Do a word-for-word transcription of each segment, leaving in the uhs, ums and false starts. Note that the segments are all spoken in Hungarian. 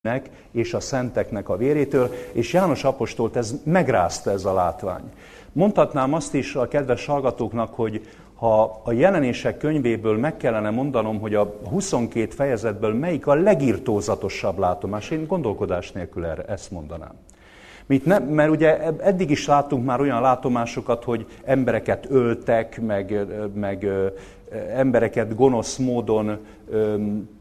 nek és a szenteknek a vérétől, és János apostolt ez megrázta ez a látvány. Mondhatnám azt is a kedves hallgatóknak, hogy ha a Jelenések könyvéből meg kellene mondanom, hogy a huszonkét fejezetből melyik a legirtózatosabb látomás, én gondolkodás nélkül erre ezt mondanám. Ne, mert ugye eddig is láttunk már olyan látomásokat, hogy embereket öltek, meg, meg ö, embereket gonosz módon ö,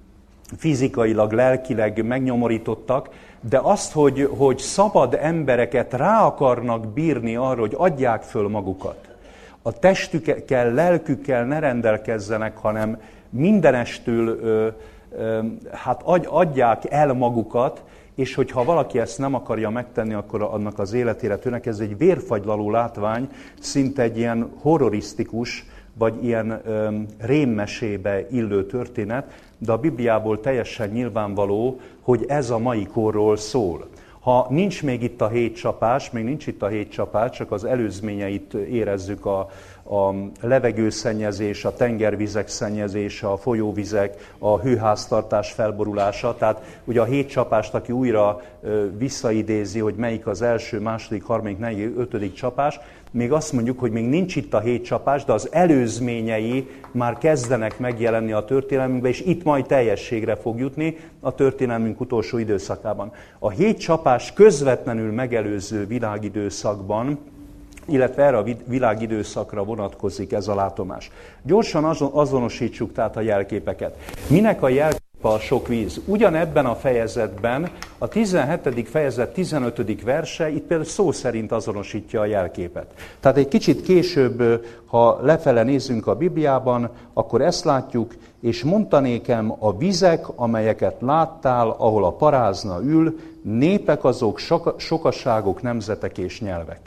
fizikailag, lelkileg megnyomorítottak, de azt, hogy, hogy szabad embereket rá akarnak bírni arra, hogy adják föl magukat. A testükkel, lelkükkel ne rendelkezzenek, hanem mindenestül ö, ö, hát adják el magukat, és hogyha valaki ezt nem akarja megtenni, akkor annak az életére tűnnek. Ez egy vérfagylaló látvány, szinte egy ilyen horrorisztikus, vagy ilyen ö, rémmesébe illő történet, de a Bibliából teljesen nyilvánvaló, hogy ez a mai korról szól. Ha nincs még itt a hét csapás, még nincs itt a hét csapás, csak az előzményeit érezzük, a, a levegőszennyezés, a tengervizek szennyezése, a folyóvizek, a hőháztartás felborulása. Tehát ugye a hét csapást, aki újra ö, visszaidézi, hogy melyik az első, második, harmadik, negyedik, ötödik csapás, még azt mondjuk, hogy még nincs itt a hét csapás, de az előzményei már kezdenek megjelenni a történelmünkben, és itt majd teljességre fog jutni a történelmünk utolsó időszakában. A hét csapás közvetlenül megelőző világidőszakban, illetve erre a világidőszakra vonatkozik ez a látomás. Gyorsan azonosítsuk tehát a jelképeket. Minek a jelképe a sok víz? Ugyanebben a fejezetben, a tizenhetedik fejezet tizenötödik verse, itt például szó szerint azonosítja a jelképet. Tehát egy kicsit később, ha lefele nézzünk a Bibliában, akkor ezt látjuk, és mondta nékem a vizek, amelyeket láttál, ahol a parázna ül, népek azok, sokaságok, nemzetek és nyelvek.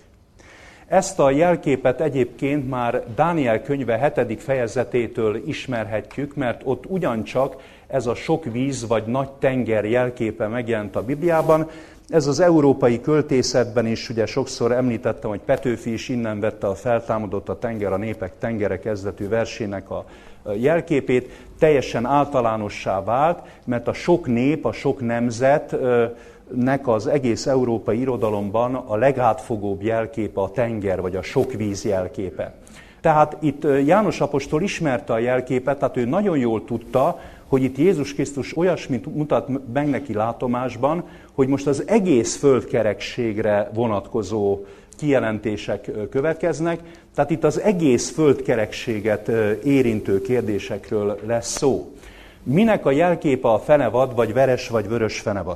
Ezt a jelképet egyébként már Dániel könyve hetedik fejezetétől ismerhetjük, mert ott ugyancsak ez a sok víz vagy nagy tenger jelképe megjelent a Bibliában. Ez az európai költészetben is, ugye sokszor említettem, hogy Petőfi is innen vette a Feltámadott a tenger, a népek tengere kezdetű versének a jelképét, teljesen általánossá vált, mert a sok nép, a sok nemzet, nek az egész európai irodalomban a legátfogóbb jelképe a tenger, vagy a sok víz jelképe. Tehát itt János apostol ismerte a jelképet, tehát ő nagyon jól tudta, hogy itt Jézus Krisztus olyasmit mutat meg neki látomásban, hogy most az egész földkerekségre vonatkozó kijelentések következnek, tehát itt az egész földkerekséget érintő kérdésekről lesz szó. Minek a jelképe a fenevad, vagy veres, vagy vörös fenevad?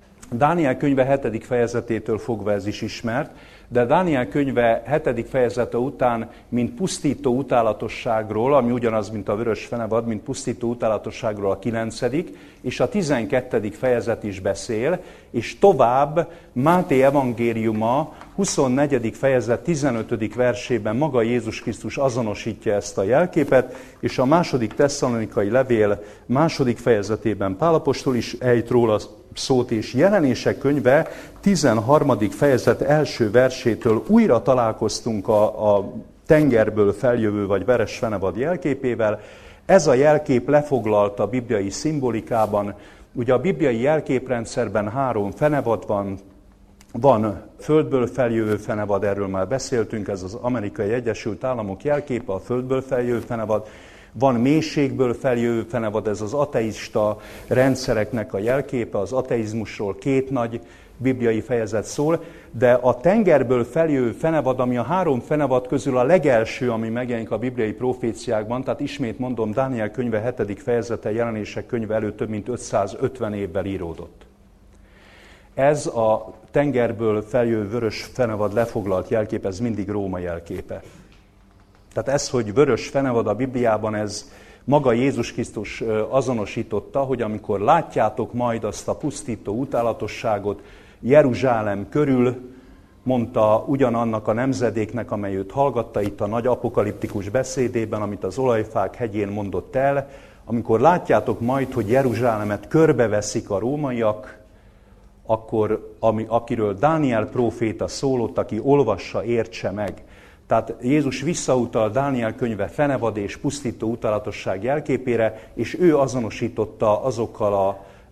Dániel könyve hetedik fejezetétől fogva ez is ismert, de Dániel könyve hetedik fejezete után, mint pusztító utálatosságról, ami ugyanaz, mint a vörös fenevad, mint pusztító utálatosságról a kilencedik, és a tizenkettedik fejezet is beszél, és tovább Máté evangéliuma huszonnegyedik fejezet tizenötödik versében maga Jézus Krisztus azonosítja ezt a jelképet, és a második tesszalonikai levél második fejezetében Pál apostol is ejt róla szót, és Jelenések könyve tizenharmadik fejezet első versétől újra találkoztunk a, a tengerből feljövő vagy veres fenevad jelképével. Ez a jelkép lefoglalt a bibliai szimbolikában. Ugye a bibliai jelképrendszerben három fenevad van, van földből feljövő fenevad, erről már beszéltünk, ez az Amerikai Egyesült Államok jelképe, a földből feljövő fenevad. Van mélységből feljövő fenevad, ez az ateista rendszereknek a jelképe, az ateizmusról két nagy bibliai fejezet szól, de a tengerből feljövő fenevad, ami a három fenevad közül a legelső, ami megjelenik a bibliai proféciákban, tehát ismét mondom, Dániel könyve hetedik fejezete, Jelenések könyve előtt több mint ötszázötven évvel íródott. Ez a tengerből feljövő vörös fenevad lefoglalt jelkép, ez mindig Róma jelképe. Tehát ez, hogy vörös fenevad a Bibliában, ez maga Jézus Krisztus azonosította, hogy amikor látjátok majd azt a pusztító utálatosságot Jeruzsálem körül, mondta ugyanannak a nemzedéknek, amely őt hallgatta itt a nagy apokaliptikus beszédében, amit az Olajfák hegyén mondott el, amikor látjátok majd, hogy Jeruzsálemet körbeveszik a rómaiak, akkor ami, akiről Dániel próféta szólott, aki olvassa, értse meg. Tehát Jézus visszautal Dániel könyve fenevad és pusztító utálatosság jelképére, és ő azonosította azokkal a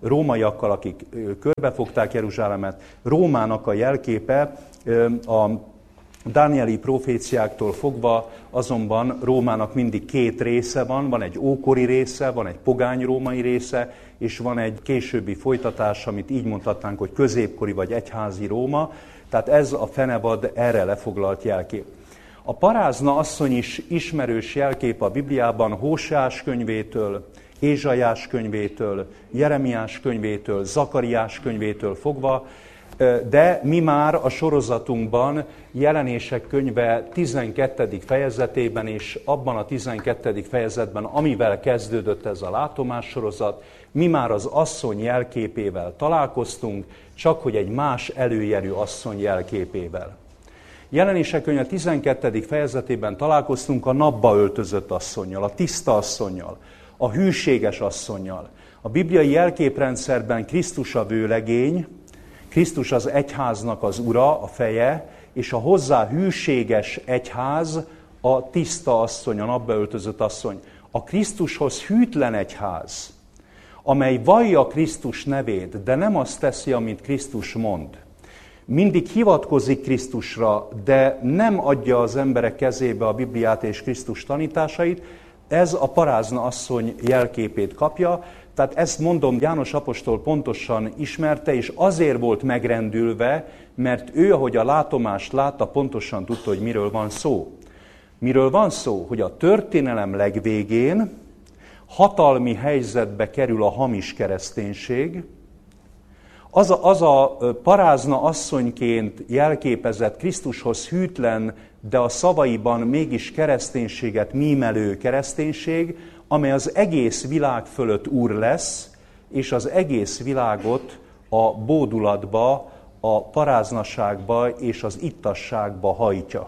rómaiakkal, akik körbefogták Jeruzsálemet. Rómának a jelképe a dánieli proféciáktól fogva azonban Rómának mindig két része van, van egy ókori része, van egy pogány római része, és van egy későbbi folytatás, amit így mondhatnánk, hogy középkori vagy egyházi Róma, tehát ez a Fenevad erre lefoglalt jelkép. A parázna asszony is ismerős jelkép a Bibliában Hóseás könyvétől, Ézsaiás könyvétől, Jeremiás könyvétől, Zakariás könyvétől fogva, de mi már a sorozatunkban Jelenések könyve tizenkettedik fejezetében és abban a tizenkettedik fejezetben, amivel kezdődött ez a látomás sorozat, mi már az asszony jelképével találkoztunk, csak hogy egy más előjelű asszony jelképével. Jelenések könyve tizenkettedik fejezetében találkoztunk a napba öltözött asszonnyal, a tiszta asszonnyal, a hűséges asszonnyal. A bibliai jelképrendszerben Krisztus a vőlegény, Krisztus az egyháznak az ura, a feje, és a hozzá hűséges egyház a tiszta asszony, a napba öltözött asszony. A Krisztushoz hűtlen egyház, amely vallja Krisztus nevét, de nem azt teszi, amit Krisztus mond. Mindig hivatkozik Krisztusra, de nem adja az emberek kezébe a Bibliát és Krisztus tanításait, ez a parázna asszony jelképét kapja. Tehát ezt mondom, János apostol pontosan ismerte, és azért volt megrendülve, mert ő, ahogy a látomást látta, pontosan tudta, hogy miről van szó. Miről van szó? Hogy a történelem legvégén hatalmi helyzetbe kerül a hamis kereszténység, az a, az a parázna asszonyként jelképezett Krisztushoz hűtlen, de a szavaiban mégis kereszténységet mímelő kereszténység, amely az egész világ fölött úr lesz, és az egész világot a bódulatba, a paráznaságba és az ittasságba hajtja.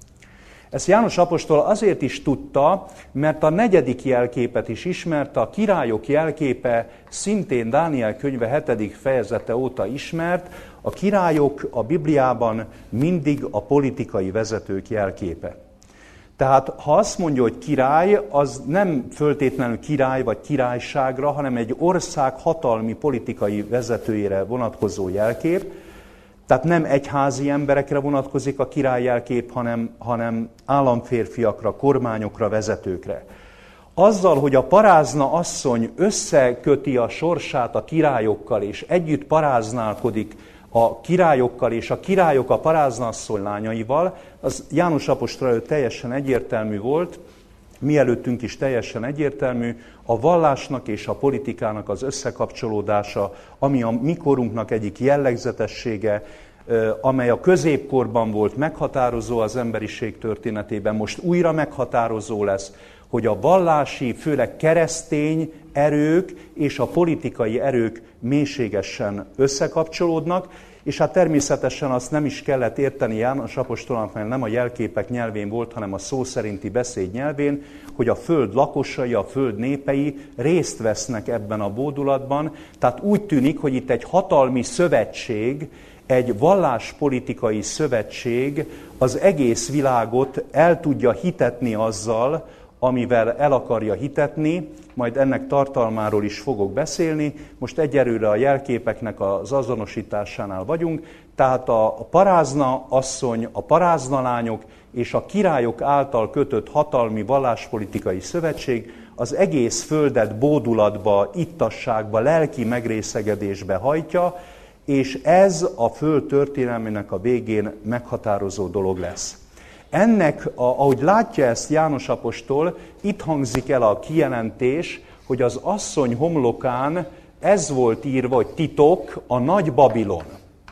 Ezt János apostol azért is tudta, mert a negyedik jelképet is ismerte, a királyok jelképe szintén Dániel könyve hetedik fejezete óta ismert. A királyok a Bibliában mindig a politikai vezetők jelképe. Tehát ha azt mondja, hogy király, az nem föltétlenül király vagy királyságra, hanem egy ország hatalmi politikai vezetőjére vonatkozó jelkép. Tehát nem egyházi emberekre vonatkozik a király jelkép, hanem, hanem államférfiakra, kormányokra, vezetőkre. Azzal, hogy a parázna asszony összeköti a sorsát a királyokkal, és együtt paráználkodik a királyokkal, és a királyok a parázna asszony lányaival, az János apostol előtt teljesen egyértelmű volt, mielőttünk is teljesen egyértelmű, a vallásnak és a politikának az összekapcsolódása, ami a mi korunknak egyik jellegzetessége, amely a középkorban volt meghatározó az emberiség történetében, most újra meghatározó lesz, hogy a vallási, főleg keresztény erők és a politikai erők mélységesen összekapcsolódnak, és hát természetesen azt nem is kellett érteni János apostolnak, mert nem a jelképek nyelvén volt, hanem a szó szerinti beszéd nyelvén, hogy a föld lakosai, a föld népei részt vesznek ebben a bódulatban. Tehát úgy tűnik, hogy itt egy hatalmi szövetség, egy valláspolitikai szövetség az egész világot el tudja hitetni azzal, amivel el akarja hitetni, majd ennek tartalmáról is fogok beszélni. Most egyelőre a jelképeknek az azonosításánál vagyunk, tehát a parázna asszony, a parázna lányok és a királyok által kötött hatalmi valláspolitikai szövetség az egész földet bódulatba, ittasságba, lelki megrészegedésbe hajtja, és ez a föld történelmének a végén meghatározó dolog lesz. Ennek, ahogy látja ezt János apostol, itt hangzik el a kijelentés, hogy az asszony homlokán ez volt írva, hogy titok, a nagy Babilon.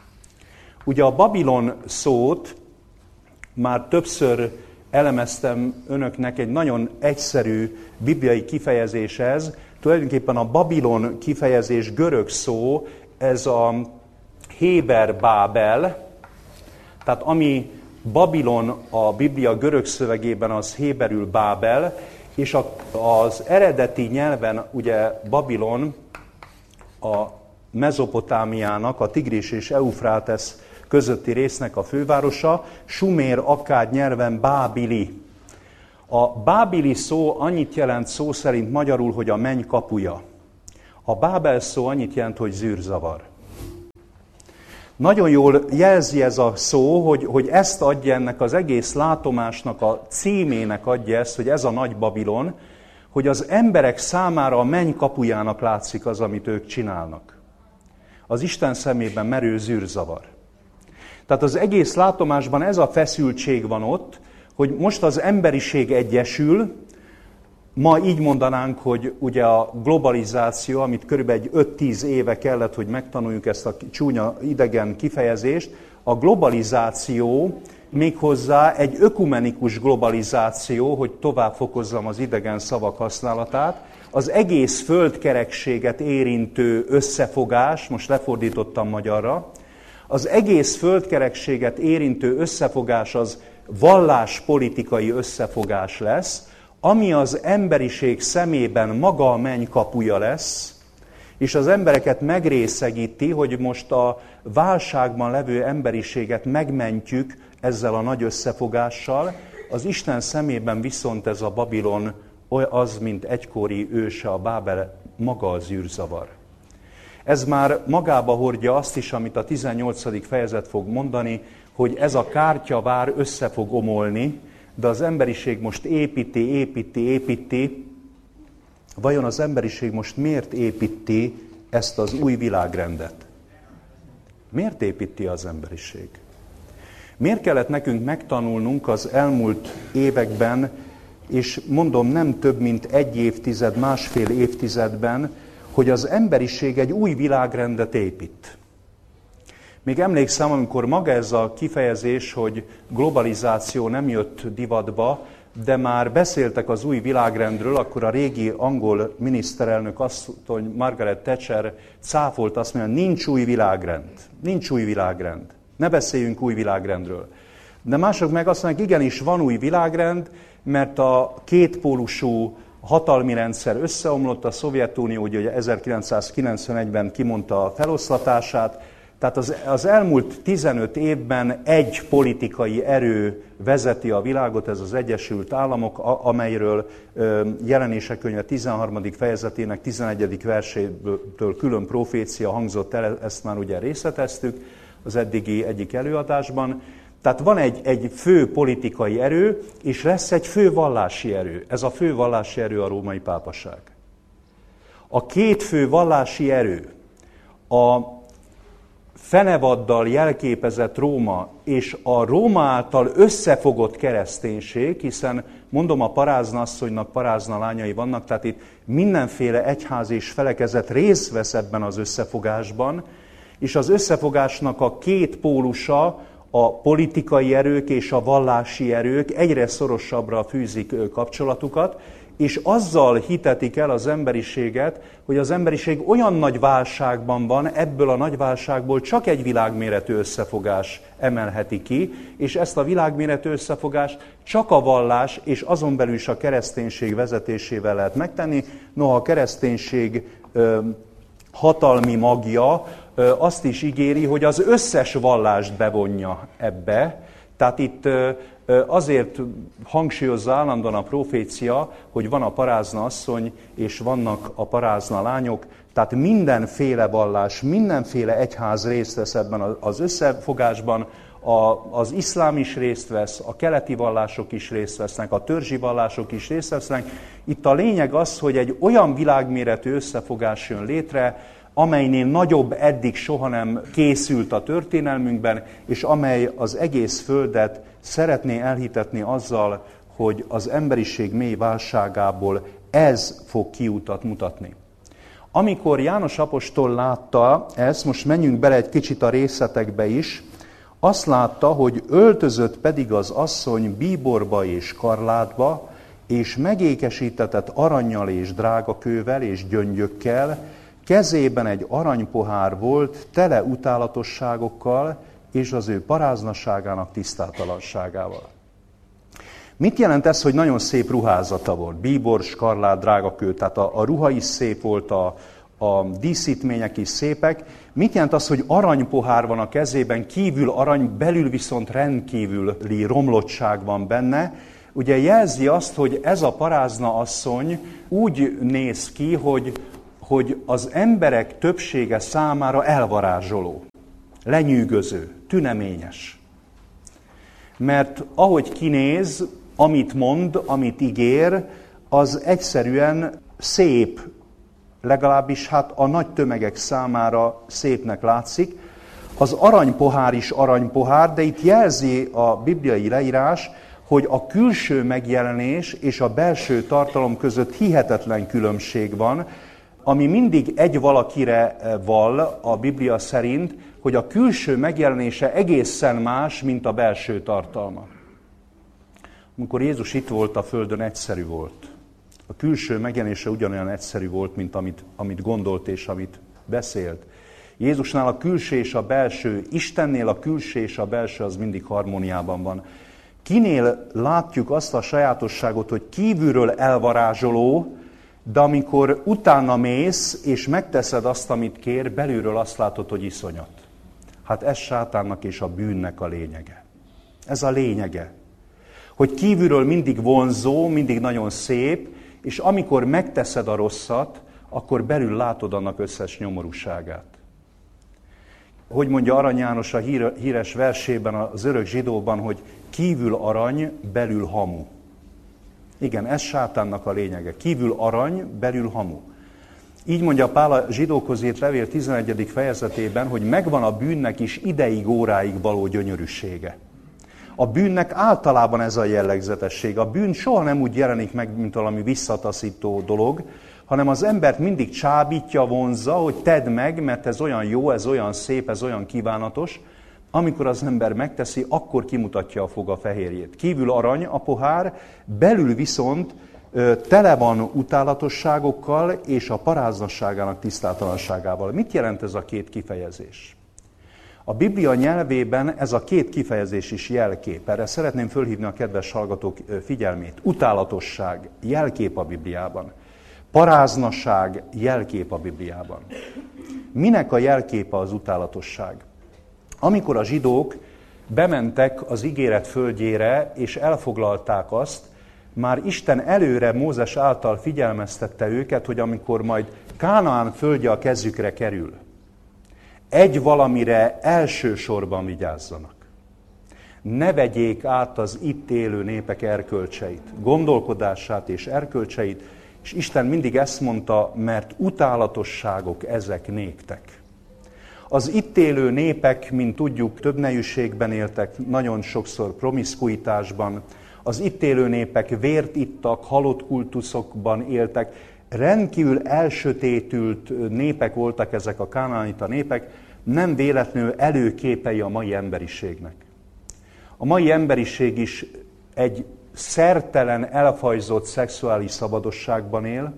Ugye a Babilon szót már többször elemeztem önöknek, egy nagyon egyszerű bibliai kifejezés ez. Tulajdonképpen a Babilon kifejezés görög szó, ez a Héber Bábel, tehát ami Babilon a Biblia görög szövegében az héberül Bábel, és az eredeti nyelven ugye Babilon a Mezopotámiának, a Tigris és Eufrátesz közötti résznek a fővárosa, sumér-akkád nyelven Bábili. A bábili szó annyit jelent szó szerint magyarul, hogy a menny kapuja. A Bábel szó annyit jelent, hogy zűrzavar. Nagyon jól jelzi ez a szó, hogy, hogy ezt adja ennek az egész látomásnak, a címének adja ezt, hogy ez a nagy Babilon, hogy az emberek számára a menny kapujának látszik az, amit ők csinálnak. Az Isten szemében merő zűrzavar. Tehát az egész látomásban ez a feszültség van ott, hogy most az emberiség egyesül, ma így mondanánk, hogy ugye a globalizáció, amit körülbelül egy öt-tíz éve kellett, hogy megtanuljuk ezt a csúnya idegen kifejezést, a globalizáció méghozzá egy ökumenikus globalizáció, hogy tovább fokozzam az idegen szavak használatát, az egész földkerekséget érintő összefogás, most lefordítottam magyarra, az egész földkerekséget érintő összefogás az valláspolitikai összefogás lesz, ami az emberiség szemében maga a menny kapuja lesz, és az embereket megrészegíti, hogy most a válságban levő emberiséget megmentjük ezzel a nagy összefogással, az Isten szemében viszont ez a Babilon az, mint egykori őse, a Bábel, maga az űrzavar. Ez már magába hordja azt is, amit a tizennyolcadik fejezet fog mondani, hogy ez a kártyavár össze fog omolni, de az emberiség most építi, építi, építi. Vajon az emberiség most miért építi ezt az új világrendet? Miért építi az emberiség? Miért kellett nekünk megtanulnunk az elmúlt években, és mondom nem több, mint egy évtized, másfél évtizedben, hogy az emberiség egy új világrendet épít. Még emlékszem, amikor maga ez a kifejezés, hogy globalizáció nem jött divatba, de már beszéltek az új világrendről, akkor a régi angol miniszterelnök asszony, Margaret Thatcher cáfolt, azt mondja, nincs új világrend, nincs új világrend, ne beszéljünk új világrendről. De mások meg azt mondják, igenis van új világrend, mert a kétpólusú hatalmi rendszer összeomlott, a Szovjetunió ugye ezerkilencszázkilencvenegyben kimondta a feloszlatását, tehát az, az elmúlt tizenöt évben egy politikai erő vezeti a világot, ez az Egyesült Államok, amelyről Jelenések könyve tizenharmadik fejezetének tizenegyedik versétől külön profécia hangzott el, ezt már ugye részleteztük az eddigi egyik előadásban. Tehát van egy, egy fő politikai erő, és lesz egy fő vallási erő. Ez a fő vallási erő a római pápaság. A két fő vallási erő, a fenevaddal jelképezett Róma és a Róma által összefogott kereszténység, hiszen mondom, a parázna asszonynak parázna lányai vannak, tehát itt mindenféle egyház és felekezet részt vesz ebben az összefogásban, és az összefogásnak a két pólusa, a politikai erők és a vallási erők egyre szorosabbra fűzik kapcsolatukat, és azzal hitetik el az emberiséget, hogy az emberiség olyan nagy válságban van, ebből a nagy válságból csak egy világméretű összefogás emelheti ki, és ezt a világméretű összefogást csak a vallás és azon belül is a kereszténység vezetésével lehet megtenni. Noha a kereszténység ö, hatalmi magja ö, azt is ígéri, hogy az összes vallást bevonja ebbe. Tehát itt ö, azért hangsúlyozza állandóan a profécia, hogy van a parázna asszony, és vannak a parázna lányok, tehát mindenféle vallás, mindenféle egyház részt vesz ebben az összefogásban, a, az iszlám is részt vesz, a keleti vallások is részt vesznek, a törzsi vallások is részt vesznek. Itt a lényeg az, hogy egy olyan világméretű összefogás jön létre, amelynél nagyobb eddig soha nem készült a történelmünkben, és amely az egész földet szeretné elhitetni azzal, hogy az emberiség mély válságából ez fog kiutat mutatni. Amikor János apostol látta ezt, most menjünk bele egy kicsit a részletekbe is, azt látta, hogy öltözött pedig az asszony bíborba és karlátba, és megékesítetett arannyal és drágakővel és gyöngyökkel, kezében egy aranypohár volt, tele utálatosságokkal, és az ő paráznaságának tisztátalanságával. Mit jelent ez, hogy nagyon szép ruházata volt? Bíbor, skarlát, drágakő, tehát a, a ruha is szép volt, a, a díszítmények is szépek. Mit jelent az, hogy aranypohár van a kezében, kívül arany, belül viszont rendkívüli romlottság van benne? Ugye jelzi azt, hogy ez a parázna asszony úgy néz ki, hogy hogy az emberek többsége számára elvarázsoló, lenyűgöző, tüneményes. Mert ahogy kinéz, amit mond, amit ígér, az egyszerűen szép, legalábbis hát a nagy tömegek számára szépnek látszik. Az aranypohár is aranypohár, de itt jelzi a bibliai leírás, hogy a külső megjelenés és a belső tartalom között hihetetlen különbség van, ami mindig egy valakire vall a Biblia szerint, hogy a külső megjelenése egészen más, mint a belső tartalma. Amikor Jézus itt volt a földön, egyszerű volt. A külső megjelenése ugyanolyan egyszerű volt, mint amit, amit gondolt és amit beszélt. Jézusnál a külső és a belső, Istennél a külső és a belső az mindig harmóniában van. Kinél látjuk azt a sajátosságot, hogy kívülről elvarázsoló, de amikor utána mész és megteszed azt, amit kér, belülről azt látod, hogy iszonyat. Hát ez sátánnak és a bűnnek a lényege. Ez a lényege. Hogy kívülről mindig vonzó, mindig nagyon szép, és amikor megteszed a rosszat, akkor belül látod annak összes nyomorúságát. Hogy mondja Arany János a híres versében, az örök zsidóban, hogy kívül arany, belül hamu. Igen, ez sátánnak a lényege. Kívül arany, belül hamu. Így mondja Pál a zsidókhoz írt levél tizenegyedik fejezetében, hogy megvan a bűnnek is ideig, óráig való gyönyörűsége. A bűnnek általában ez a jellegzetesség. A bűn soha nem úgy jelenik meg, mint valami visszataszító dolog, hanem az embert mindig csábítja, vonzza, hogy tedd meg, mert ez olyan jó, ez olyan szép, ez olyan kívánatos. Amikor az ember megteszi, akkor kimutatja a foga fehérjét. Kívül arany a pohár, belül viszont ö, tele van utálatosságokkal és a paráznasságának tisztátalanságával. Mit jelent ez a két kifejezés? A Biblia nyelvében ez a két kifejezés is jelkép. Erre szeretném fölhívni a kedves hallgatók figyelmét. Utálatosság, jelkép a Bibliában. Paráznasság, jelkép a Bibliában. Minek a jelképe az utálatosság? Amikor a zsidók bementek az ígéret földjére, és elfoglalták azt, már Isten előre Mózes által figyelmeztette őket, hogy amikor majd Kánaán földje a kezükre kerül, egy valamire elsősorban vigyázzanak. Ne vegyék át az itt élő népek erkölcseit, gondolkodását és erkölcseit, és Isten mindig ezt mondta, mert utálatosságok ezek néktek. Az itt élő népek, mint tudjuk, több nejűségben éltek, nagyon sokszor promiszkuitásban. Az itt élő népek vért ittak, halott kultuszokban éltek. Rendkívül elsötétült népek voltak ezek a kánaánita népek, nem véletlenül előképei a mai emberiségnek. A mai emberiség is egy szertelen, elfajzott szexuális szabadosságban él.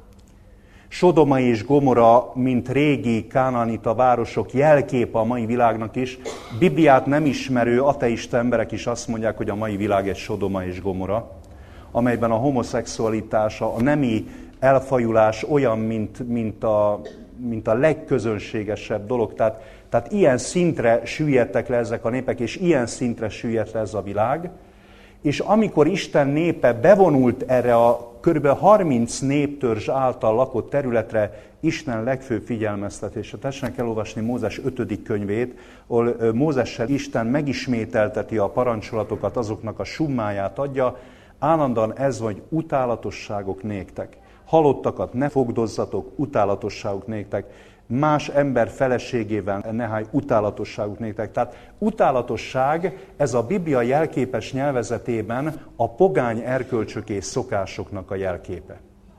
Sodoma és Gomora, mint régi kánaánita városok jelképe a mai világnak is. Bibliát nem ismerő ateista emberek is azt mondják, hogy a mai világ egy Sodoma és Gomora, amelyben a homoszexualitása, a nemi elfajulás olyan, mint, mint, a, mint a legközönségesebb dolog. Tehát, tehát ilyen szintre süllyedtek le ezek a népek, és ilyen szintre süllyedt le ez a világ. És amikor Isten népe bevonult erre a kb. harminc néptörzs által lakott területre, Isten legfőbb figyelmeztetése. Tessenek elolvasni Mózes ötödik könyvét, ahol Mózessel Isten megismételteti a parancsolatokat, azoknak a summáját adja. Állandóan ez vagy utálatosságok néktek. Halottakat ne fogdozzatok, utálatosságok néktek. Más ember feleségével nehány utálatosságuk néktek. Tehát utálatosság, ez a Biblia jelképes nyelvezetében a pogány erkölcsök és szokásoknak a jelképe.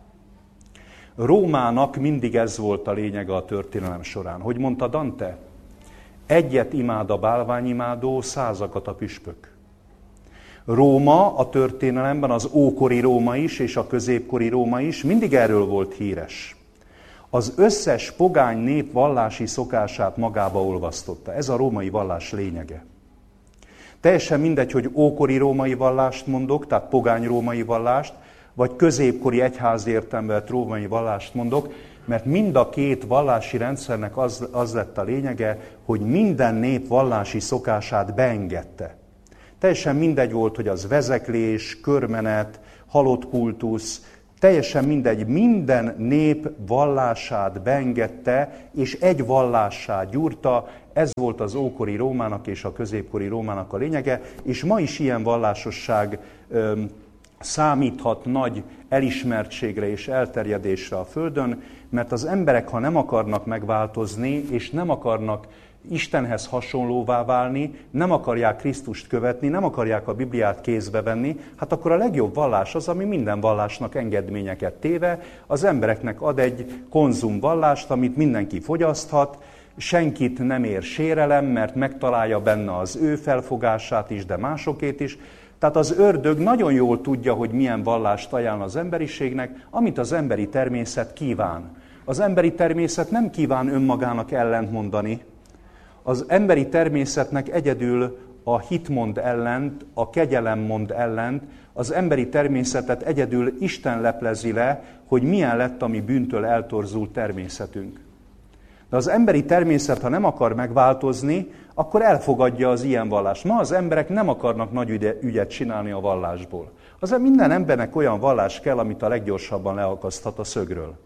Rómának mindig ez volt a lényege a történelem során. Hogy mondta Dante? Egyet imád a bálványimádó, százakat a püspök. Róma a történelemben, az ókori Róma is és a középkori Róma is mindig erről volt híres. Az összes pogány nép vallási szokását magába olvasztotta. Ez a római vallás lényege. Teljesen mindegy, hogy ókori római vallást mondok, tehát pogány római vallást, vagy középkori egyházi értelemben római vallást mondok, mert mind a két vallási rendszernek az, az lett a lényege, hogy minden nép vallási szokását beengedte. Teljesen mindegy volt, hogy az vezeklés, körmenet, halott kultusz, Teljesen mindegy, minden nép vallását beengedte, és egy vallássá gyúrta. Ez volt az ókori Rómának és a középkori Rómának a lényege, és ma is ilyen vallásosság öm, számíthat nagy elismertségre és elterjedésre a Földön, mert az emberek, ha nem akarnak megváltozni, és nem akarnak Istenhez hasonlóvá válni, nem akarják Krisztust követni, nem akarják a Bibliát kézbe venni, hát akkor a legjobb vallás az, ami minden vallásnak engedményeket téve, az embereknek ad egy konzumvallást, amit mindenki fogyaszthat, senkit nem ér sérelem, mert megtalálja benne az ő felfogását is, de másokét is. Tehát az ördög nagyon jól tudja, hogy milyen vallást ajánl az emberiségnek, amit az emberi természet kíván. Az emberi természet nem kíván önmagának ellentmondani. Az emberi természetnek egyedül a hit mond ellent, a kegyelem mond ellent, az emberi természetet egyedül Isten leplezi le, hogy milyen lett a mi bűntől eltorzult természetünk. De az emberi természet, ha nem akar megváltozni, akkor elfogadja az ilyen vallást. Ma az emberek nem akarnak nagy ügyet csinálni a vallásból. Az minden embernek olyan vallás kell, amit a leggyorsabban leakaszthat a szögről.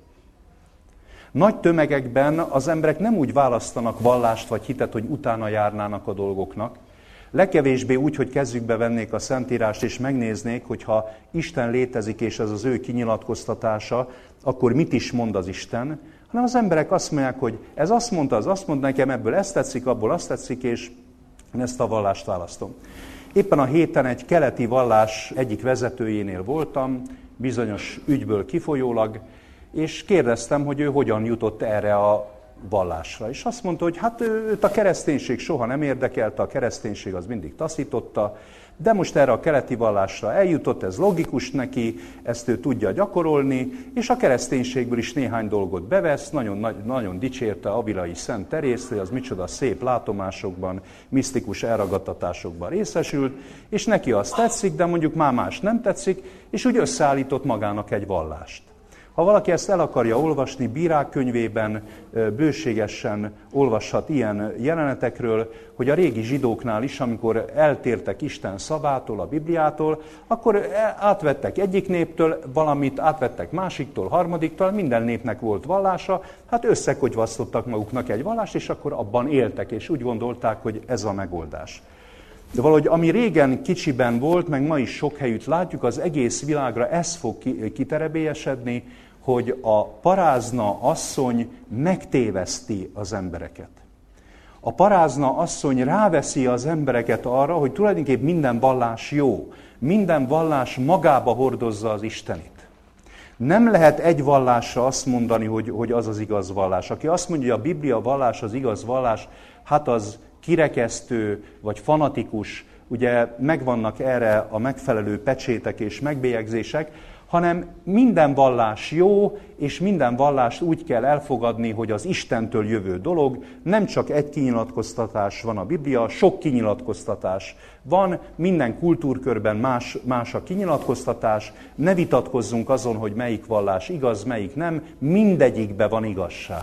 Nagy tömegekben az emberek nem úgy választanak vallást vagy hitet, hogy utána járnának a dolgoknak. Legkevésbé úgy, hogy kezükbe vennék a Szentírást és megnéznék, hogyha Isten létezik és ez az ő kinyilatkoztatása, akkor mit is mond az Isten, hanem az emberek azt mondják, hogy ez azt mondta, az azt mondta nekem, ebből ezt tetszik, abból azt tetszik, és ezt a vallást választom. Éppen a héten egy keleti vallás egyik vezetőjénél voltam, bizonyos ügyből kifolyólag, és kérdeztem, hogy ő hogyan jutott erre a vallásra. És azt mondta, hogy hát őt a kereszténység soha nem érdekelte, a kereszténység az mindig taszította, de most erre a keleti vallásra eljutott, ez logikus neki, ezt ő tudja gyakorolni, és a kereszténységből is néhány dolgot bevesz, nagyon, nagyon dicsérte Avilai Szent Terészt, hogy az micsoda szép látomásokban, misztikus elragadtatásokban részesült, és neki azt tetszik, de mondjuk már más nem tetszik, és úgy összeállított magának egy vallást. Ha valaki ezt el akarja olvasni, Bírák könyvében bőségesen olvashat ilyen jelenetekről, hogy a régi zsidóknál is, amikor eltértek Isten szavától, a Bibliától, akkor átvettek egyik néptől valamit, átvettek másiktól, harmadiktól, minden népnek volt vallása, hát összekogyvasztottak maguknak egy vallást, és akkor abban éltek, és úgy gondolták, hogy ez a megoldás. De valahogy ami régen kicsiben volt, meg ma is sok helyütt látjuk, az egész világra ez fog kiterebélyesedni, hogy a parázna asszony megtéveszti az embereket. A parázna asszony ráveszi az embereket arra, hogy tulajdonképpen minden vallás jó, minden vallás magába hordozza az Istenit. Nem lehet egy vallásra azt mondani, hogy, hogy az az igaz vallás. Aki azt mondja, hogy a Biblia vallás az igaz vallás, hát az kirekesztő vagy fanatikus, ugye megvannak erre a megfelelő pecsétek és megbélyegzések, hanem minden vallás jó, és minden vallást úgy kell elfogadni, hogy az Istentől jövő dolog, nem csak egy kinyilatkoztatás van a Biblia, sok kinyilatkoztatás van, minden kultúrkörben más, más a kinyilatkoztatás, ne vitatkozzunk azon, hogy melyik vallás igaz, melyik nem, mindegyikben van igazság.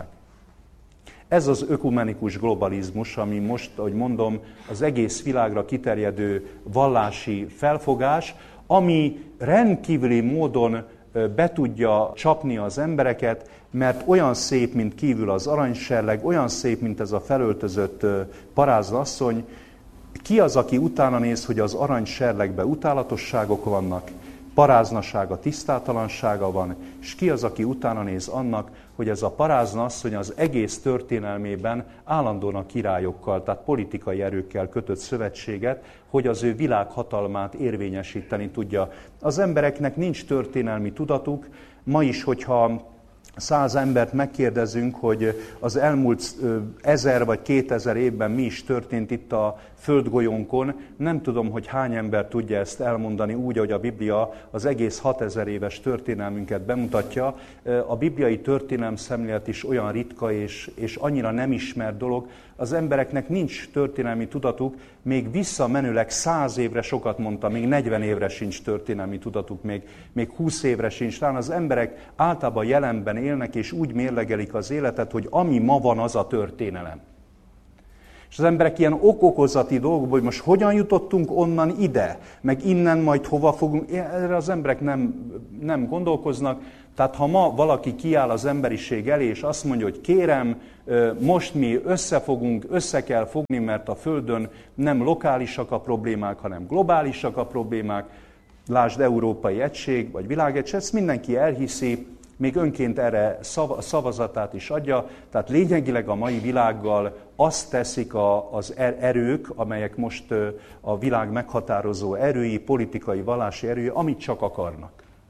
Ez az ökumenikus globalizmus, ami most, ahogy mondom, az egész világra kiterjedő vallási felfogás, ami rendkívüli módon be tudja csapni az embereket, mert olyan szép, mint kívül az aranyserleg, olyan szép, mint ez a felöltözött parázna asszony. Ki az, aki utána néz, hogy az aranyserlegben utálatosságok vannak, paráznasága, tisztátalansága van, és ki az, aki utána néz annak, hogy ez a parázna asszony az egész történelmében állandóan a királyokkal, tehát politikai erőkkel kötött szövetséget, hogy az ő világhatalmát érvényesíteni tudja. Az embereknek nincs történelmi tudatuk, ma is, hogyha száz embert megkérdezünk, hogy az elmúlt ezer vagy kétezer évben mi is történt itt a földgolyónkon, nem tudom, hogy hány ember tudja ezt elmondani úgy, hogy a Biblia az egész hatezer éves történelmünket bemutatja. A bibliai történelemszemlélet is olyan ritka és, és annyira nem ismert dolog. Az embereknek nincs történelmi tudatuk, még visszamenőleg száz évre sokat mondta, még negyven évre sincs történelmi tudatuk, még, még húsz évre sincs. Talán az emberek általában jelenben élnek, és úgy mérlegelik az életet, hogy ami ma van, az a történelem. És És az emberek ilyen okokozati dolgokból, hogy most hogyan jutottunk onnan ide, meg innen majd hova fogunk, erre az emberek nem, nem gondolkoznak. Tehát ha ma valaki kiáll az emberiség elé, és azt mondja, hogy kérem, most mi összefogunk, össze kell fogni, mert a Földön nem lokálisak a problémák, hanem globálisak a problémák, lásd Európai Egység, vagy Világegység, ezt mindenki elhiszi, még önként erre szavazatát is adja, tehát lényegileg a mai világgal azt teszik az erők, amelyek most a világ meghatározó erői, politikai, vallási erői, amit csak akarnak.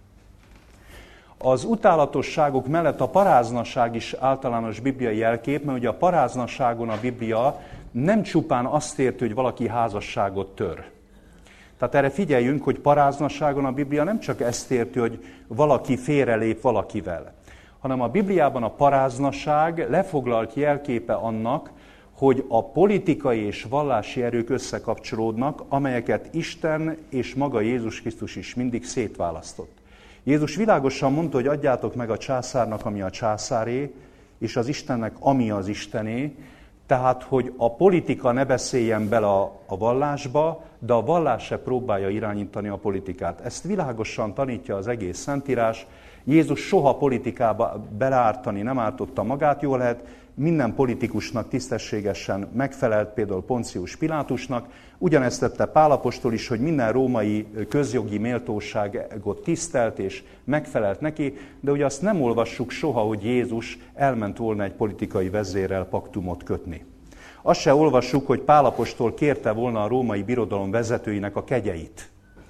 Az utálatosságok mellett a paráznaság is általános bibliai jelkép, mert ugye a paráznasságon a Biblia nem csupán azt érti, hogy valaki házasságot tör. Tehát erre figyeljünk, hogy paráznasságon a Biblia nem csak ezt érti, hogy valaki félrelép valakivel, hanem a Bibliában a paráznasság lefoglalt jelképe annak, hogy a politikai és vallási erők összekapcsolódnak, amelyeket Isten és maga Jézus Krisztus is mindig szétválasztott. Jézus világosan mondta, hogy adjátok meg a császárnak, ami a császáré, és az Istennek, ami az Istené, tehát, hogy a politika ne beszéljen bele a, a vallásba, de a vallás se próbálja irányítani a politikát. Ezt világosan tanítja az egész Szentírás. Jézus soha politikába beleártani nem ártotta magát, jól lehet, minden politikusnak tisztességesen megfelelt, például Poncius Pilátusnak. Ugyanezt tette Pál apostol is, hogy minden római közjogi méltóságot tisztelt és megfelelt neki, de ugye azt nem olvassuk soha, hogy Jézus elment volna egy politikai vezérrel paktumot kötni. Azt se olvassuk, hogy Pál apostol kérte volna a római birodalom vezetőinek a kegyeit.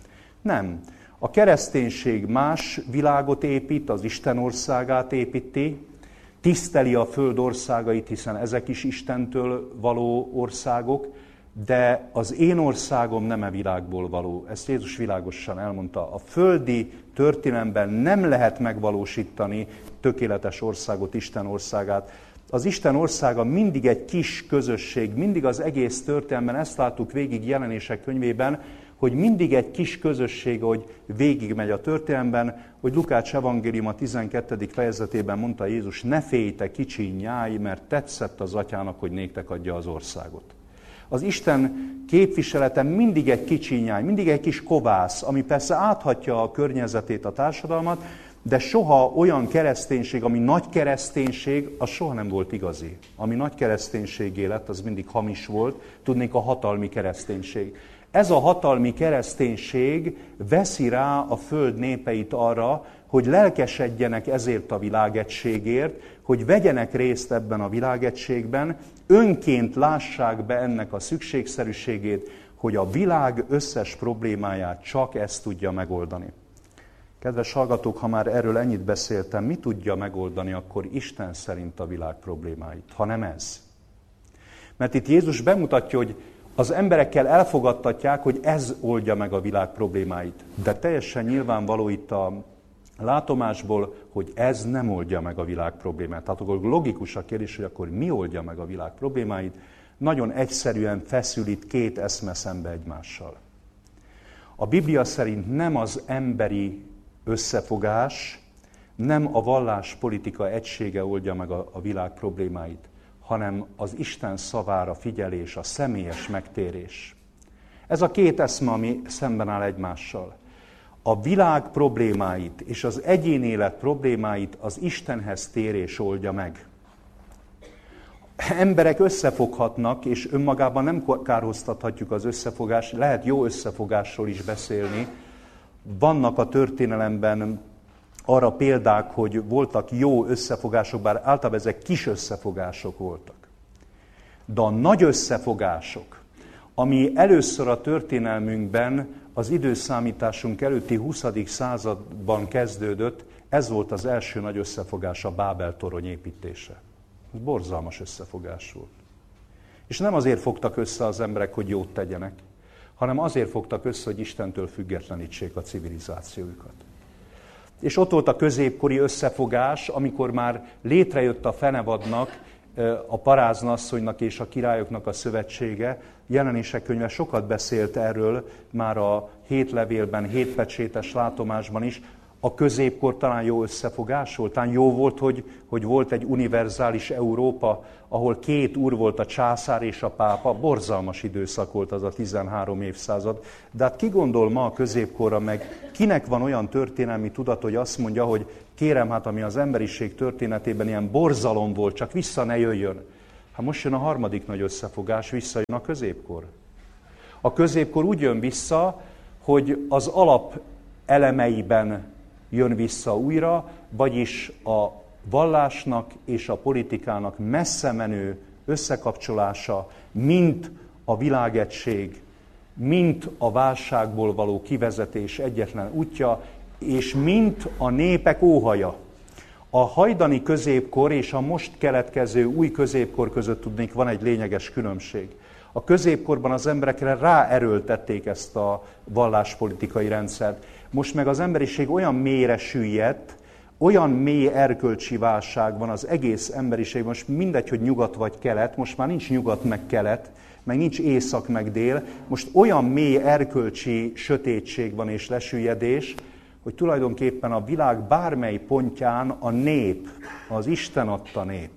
Nem. A kereszténység más világot épít, az Isten országát építi, tiszteli a föld országait, hiszen ezek is Istentől való országok, de az én országom nem e világból való. Ezt Jézus világosan elmondta. A földi történelemben nem lehet megvalósítani tökéletes országot, Isten országát. Az Isten országa mindig egy kis közösség, mindig az egész történelemben, ezt láttuk végig Jelenések könyvében, hogy mindig egy kis közösség, hogy végigmegy a történelemben, hogy Lukács evangélium a tizenkettedik fejezetében mondta Jézus, ne féljetek kicsi nyáj, mert tetszett az atyának, hogy néktek adja az országot. Az Isten képviselete mindig egy kicsi nyáj, mindig egy kis kovász, ami persze áthatja a környezetét, a társadalmat, de soha olyan kereszténység, ami nagy kereszténység, az soha nem volt igazi. Ami nagy kereszténységé lett, az mindig hamis volt, tudnék a hatalmi kereszténység. Ez a hatalmi kereszténység veszi rá a föld népeit arra, hogy lelkesedjenek ezért a világegységért, hogy vegyenek részt ebben a világegységben, önként lássák be ennek a szükségszerűségét, hogy a világ összes problémáját csak ezt tudja megoldani. Kedves hallgatók, ha már erről ennyit beszéltem, mi tudja megoldani akkor Isten szerint a világ problémáit, ha nem ez? Mert itt Jézus bemutatja, hogy az emberekkel elfogadtatják, hogy ez oldja meg a világ problémáit. De teljesen nyilvánvaló itt a látomásból, hogy ez nem oldja meg a világ problémát. Tehát akkor logikus a kérdés, hogy akkor mi oldja meg a világ problémáit. Nagyon egyszerűen feszül itt két eszme szembe egymással. A Biblia szerint nem az emberi összefogás, nem a valláspolitika egysége oldja meg a, a világ problémáit, hanem az Isten szavára figyelés, a személyes megtérés. Ez a két eszme, ami szemben áll egymással. A világ problémáit és az egyén élet problémáit az Istenhez térés oldja meg. Emberek összefoghatnak, és önmagában nem kárhoztathatjuk az összefogást, lehet jó összefogásról is beszélni. Vannak a történelemben arra példák, hogy voltak jó összefogások, bár általában ezek kis összefogások voltak. De a nagy összefogások, ami először a történelmünkben az időszámításunk előtti huszadik században kezdődött, ez volt az első nagy összefogás, a Bábel torony építése. Ez borzalmas összefogás volt. És nem azért fogtak össze az emberek, hogy jót tegyenek, hanem azért fogtak össze, hogy Istentől függetlenítsék a civilizációjukat. És ott volt a középkori összefogás, amikor már létrejött a fenevadnak, a paráznasszonynak és a királyoknak a szövetsége. Jelenések könyve sokat beszélt erről, már a hét levélben, hét pecsétes látomásban is. A középkor talán jó összefogás volt, talán jó volt, hogy, hogy volt egy univerzális Európa, ahol két úr volt, a császár és a pápa, borzalmas időszak volt az a tizenhárom évszázad. De hát ki gondol ma a középkorra meg, kinek van olyan történelmi tudat, hogy azt mondja, hogy kérem, hát ami az emberiség történetében ilyen borzalom volt, csak vissza ne jöjjön. Hát most jön a harmadik nagy összefogás, visszajön a középkor. A középkor úgy jön vissza, hogy az alap elemeiben jön vissza újra, vagyis a vallásnak és a politikának messze menő összekapcsolása, mint a világegység, mint a válságból való kivezetés egyetlen útja, és mint a népek óhaja. A hajdani középkor és a most keletkező új középkor között tudnék van egy lényeges különbség. A középkorban az emberekre ráerőltették ezt a valláspolitikai rendszert. Most meg az emberiség olyan mélyre süllyedt, olyan mély erkölcsi válság van az egész emberiség, most mindegy, hogy nyugat vagy kelet, most már nincs nyugat meg kelet, meg nincs észak meg dél, most olyan mély erkölcsi sötétség van és lesüllyedés, hogy tulajdonképpen a világ bármely pontján a nép, az Isten adta nép,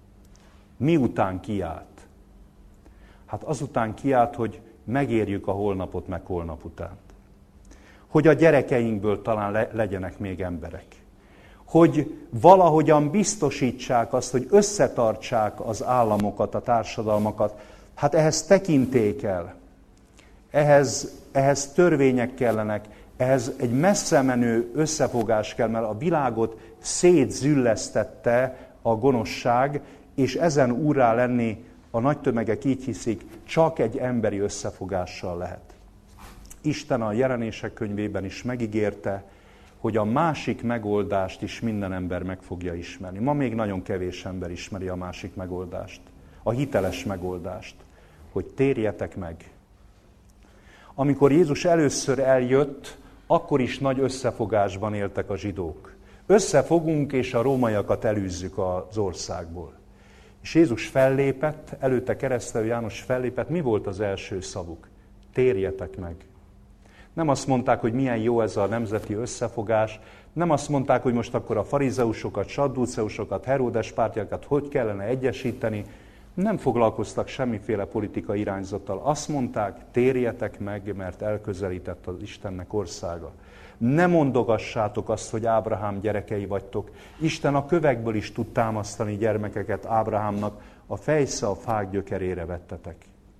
miután kiált? Hát azután kiált, hogy megérjük a holnapot meg holnap után. Hogy a gyerekeinkből talán le, legyenek még emberek. Hogy valahogyan biztosítsák azt, hogy összetartsák az államokat, a társadalmakat. Hát ehhez tekintély kell. Ehhez, ehhez törvények kellenek. Ehhez egy messze menő összefogás kell, mert a világot szétzüllesztette a gonoszság, és ezen úrrá lenni, a nagy tömegek így hiszik, csak egy emberi összefogással lehet. Isten a Jelenések könyvében is megígérte, hogy a másik megoldást is minden ember meg fogja ismerni. Ma még nagyon kevés ember ismeri a másik megoldást, a hiteles megoldást, hogy térjetek meg. Amikor Jézus először eljött, akkor is nagy összefogásban éltek a zsidók. Összefogunk, és a rómaiakat elűzzük az országból. És Jézus fellépett, előtte Keresztelő János fellépett, mi volt az első szavuk? Térjetek meg. Nem azt mondták, hogy milyen jó ez a nemzeti összefogás, nem azt mondták, hogy most akkor a farizeusokat, sadduceusokat, Heródes pártjákat hogy kellene egyesíteni, nem foglalkoztak semmiféle politikai irányzattal. Azt mondták, térjetek meg, mert elközelített az Istennek országa. Ne mondogassátok azt, hogy Ábrahám gyerekei vagytok. Isten a kövekből is tud támasztani gyermekeket Ábrahámnak, a fejsze a fák gyökerére vettetek.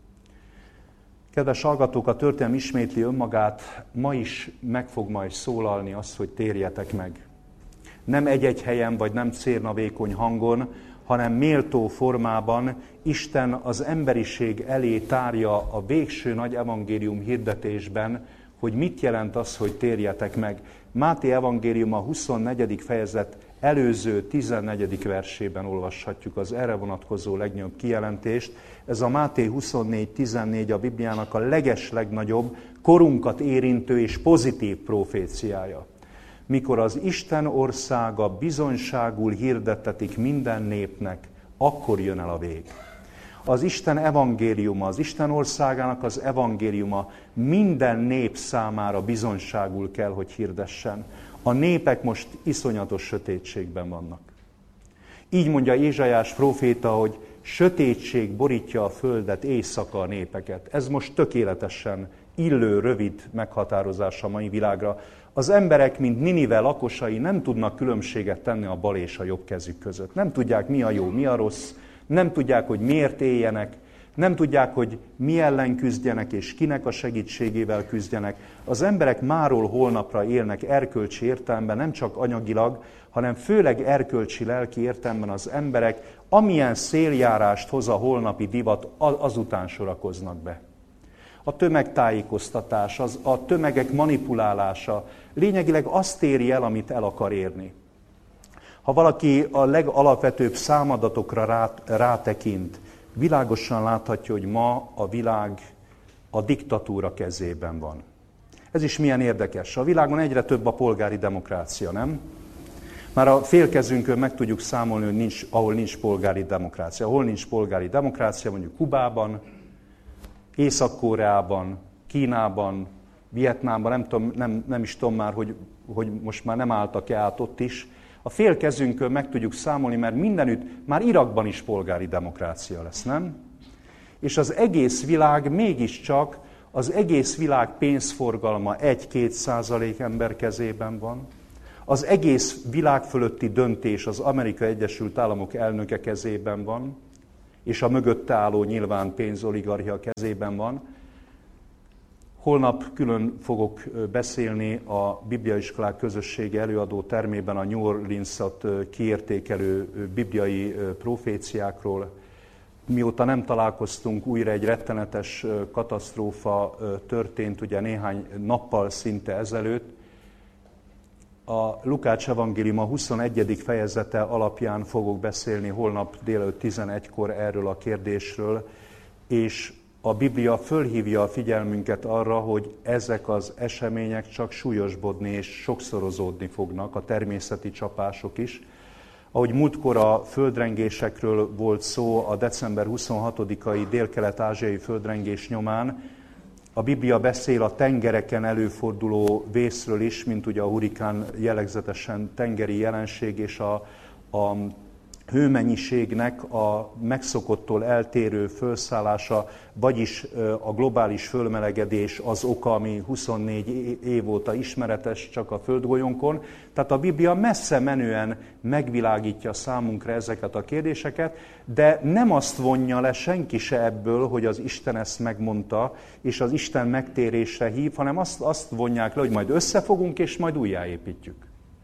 Kedves hallgatók, a történelem ismétli önmagát, ma is meg fog majd szólalni azt, hogy térjetek meg. Nem egy-egy helyen, vagy nem cérnavékony hangon, hanem méltó formában Isten az emberiség elé tárja a végső nagy evangélium hirdetésben, hogy mit jelent az, hogy térjetek meg. Máté evangélium a huszonnegyedik fejezet előző tizennegyedik versében olvashatjuk az erre vonatkozó legnagyobb kijelentést. Ez a Máté huszonnégy tizennégy a Bibliának a legeslegnagyobb, korunkat érintő és pozitív proféciája. Mikor az Isten országa bizonyságul hirdetetik minden népnek, akkor jön el a vég. Az Isten evangéliuma, az Isten országának az evangéliuma minden nép számára bizonyságul kell, hogy hirdessen. A népek most iszonyatos sötétségben vannak. Így mondja Ézsaiás próféta, hogy sötétség borítja a földet, éjszaka a népeket. Ez most tökéletesen illő, rövid meghatározás a mai világra. Az emberek, mint Ninive lakosai nem tudnak különbséget tenni a bal és a jobb kezük között. Nem tudják, mi a jó, mi a rossz, nem tudják, hogy miért éljenek, nem tudják, hogy mi ellen küzdjenek, és kinek a segítségével küzdjenek. Az emberek máról holnapra élnek erkölcsi értelemben, nem csak anyagilag, hanem főleg erkölcsi, lelki értelemben az emberek, amilyen széljárást hoz a holnapi divat, azután sorakoznak be. A tömegtájékoztatás, az, a tömegek manipulálása lényegileg azt éri el, amit el akar érni. Ha valaki a legalapvetőbb számadatokra rá, rátekint, világosan láthatja, hogy ma a világ a diktatúra kezében van. Ez is milyen érdekes. A világon egyre több a polgári demokrácia, nem? Már a félkezünkön meg tudjuk számolni, hogy nincs, ahol nincs polgári demokrácia. Ahol nincs polgári demokrácia, mondjuk Kubában, Észak-Koreában, Kínában, Vietnámban, nem, tudom, nem, nem is tudom már, hogy, hogy most már nem álltak-e át ott is. A fél kezünkön meg tudjuk számolni, mert mindenütt, már Irakban is polgári demokrácia lesz, nem? És az egész világ mégiscsak, az egész világ pénzforgalma egy-két százalék ember kezében van. Az egész világ fölötti döntés az Amerikai Egyesült Államok elnöke kezében van, és a mögötte álló nyilván pénzoligarchia kezében van. Holnap külön fogok beszélni a Bibliaiskolák Közössége előadó termében a New Orleans-ot kiértékelő bibliai proféciákról. Mióta nem találkoztunk, újra egy rettenetes katasztrófa történt, ugye néhány nappal szinte ezelőtt. A Lukács evangéliuma huszonegyedik fejezete alapján fogok beszélni holnap délelőtt tizenegykor erről a kérdésről, és a Biblia fölhívja a figyelmünket arra, hogy ezek az események csak súlyosbodni és sokszorozódni fognak, a természeti csapások is. Ahogy múltkor a földrengésekről volt szó a december huszonhatodikai délkelet-ázsiai földrengés nyomán, a Biblia beszél a tengereken előforduló vészről is, mint ugye a hurikán jellegzetesen tengeri jelenség, és a, a hőmennyiségnek a megszokottól eltérő fölszállása, vagyis a globális fölmelegedés az oka, ami huszonnégy év óta ismeretes csak a földgolyónkon. Tehát a Biblia messze menően megvilágítja számunkra ezeket a kérdéseket, de nem azt vonja le senki se ebből, hogy az Isten ezt megmondta, és az Isten megtérésre hív, hanem azt, azt vonják le, hogy majd összefogunk, és majd újjáépítjük.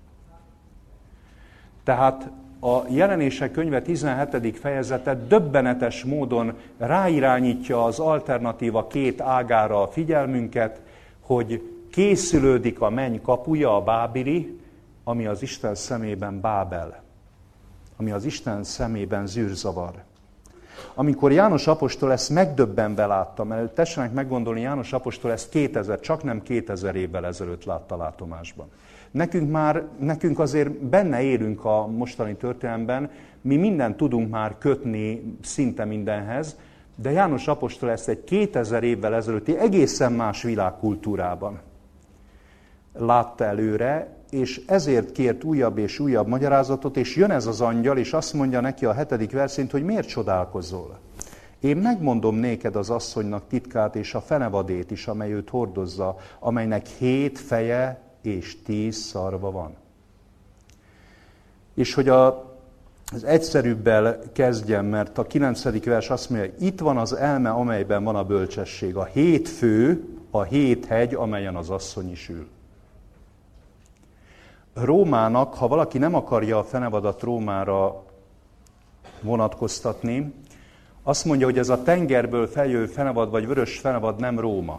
Tehát a Jelenések könyve tizenhetedik fejezete döbbenetes módon ráirányítja az alternatíva két ágára a figyelmünket, hogy készülődik a menny kapuja, a bábili, ami az Isten szemében Bábel, ami az Isten szemében zűrzavar. Amikor János apostol ezt megdöbbenve látta, mert tessenek meggondolni, János apostol ezt kétezer, csak nem kétezer évvel ezelőtt látta látomásban. Nekünk már, nekünk azért benne élünk a mostani történelemben, mi mindent tudunk már kötni szinte mindenhez, de János apostol ezt egy kétezer évvel ezelőtti egészen más világkultúrában látta előre, és ezért kért újabb és újabb magyarázatot, és jön ez az angyal, és azt mondja neki a hetedik verszint, hogy miért csodálkozol? Én megmondom néked az asszonynak titkát és a fenevadét is, amely őt hordozza, amelynek hét feje és tíz szarva van. És hogy a, az egyszerűbbel kezdjem, mert a kilencedik vers azt mondja, itt van az elme, amelyben van a bölcsesség, a hét fő, a hét hegy, amelyen az asszony is ül. Rómának, ha valaki nem akarja a fenevadat Rómára vonatkoztatni, azt mondja, hogy ez a tengerből feljövő fenevad vagy vörös fenevad nem Róma.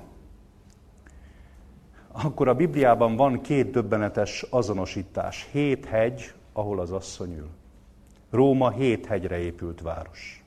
Akkor a Bibliában van két döbbenetes azonosítás. Hét hegy, ahol az asszony ül. Róma hét hegyre épült város.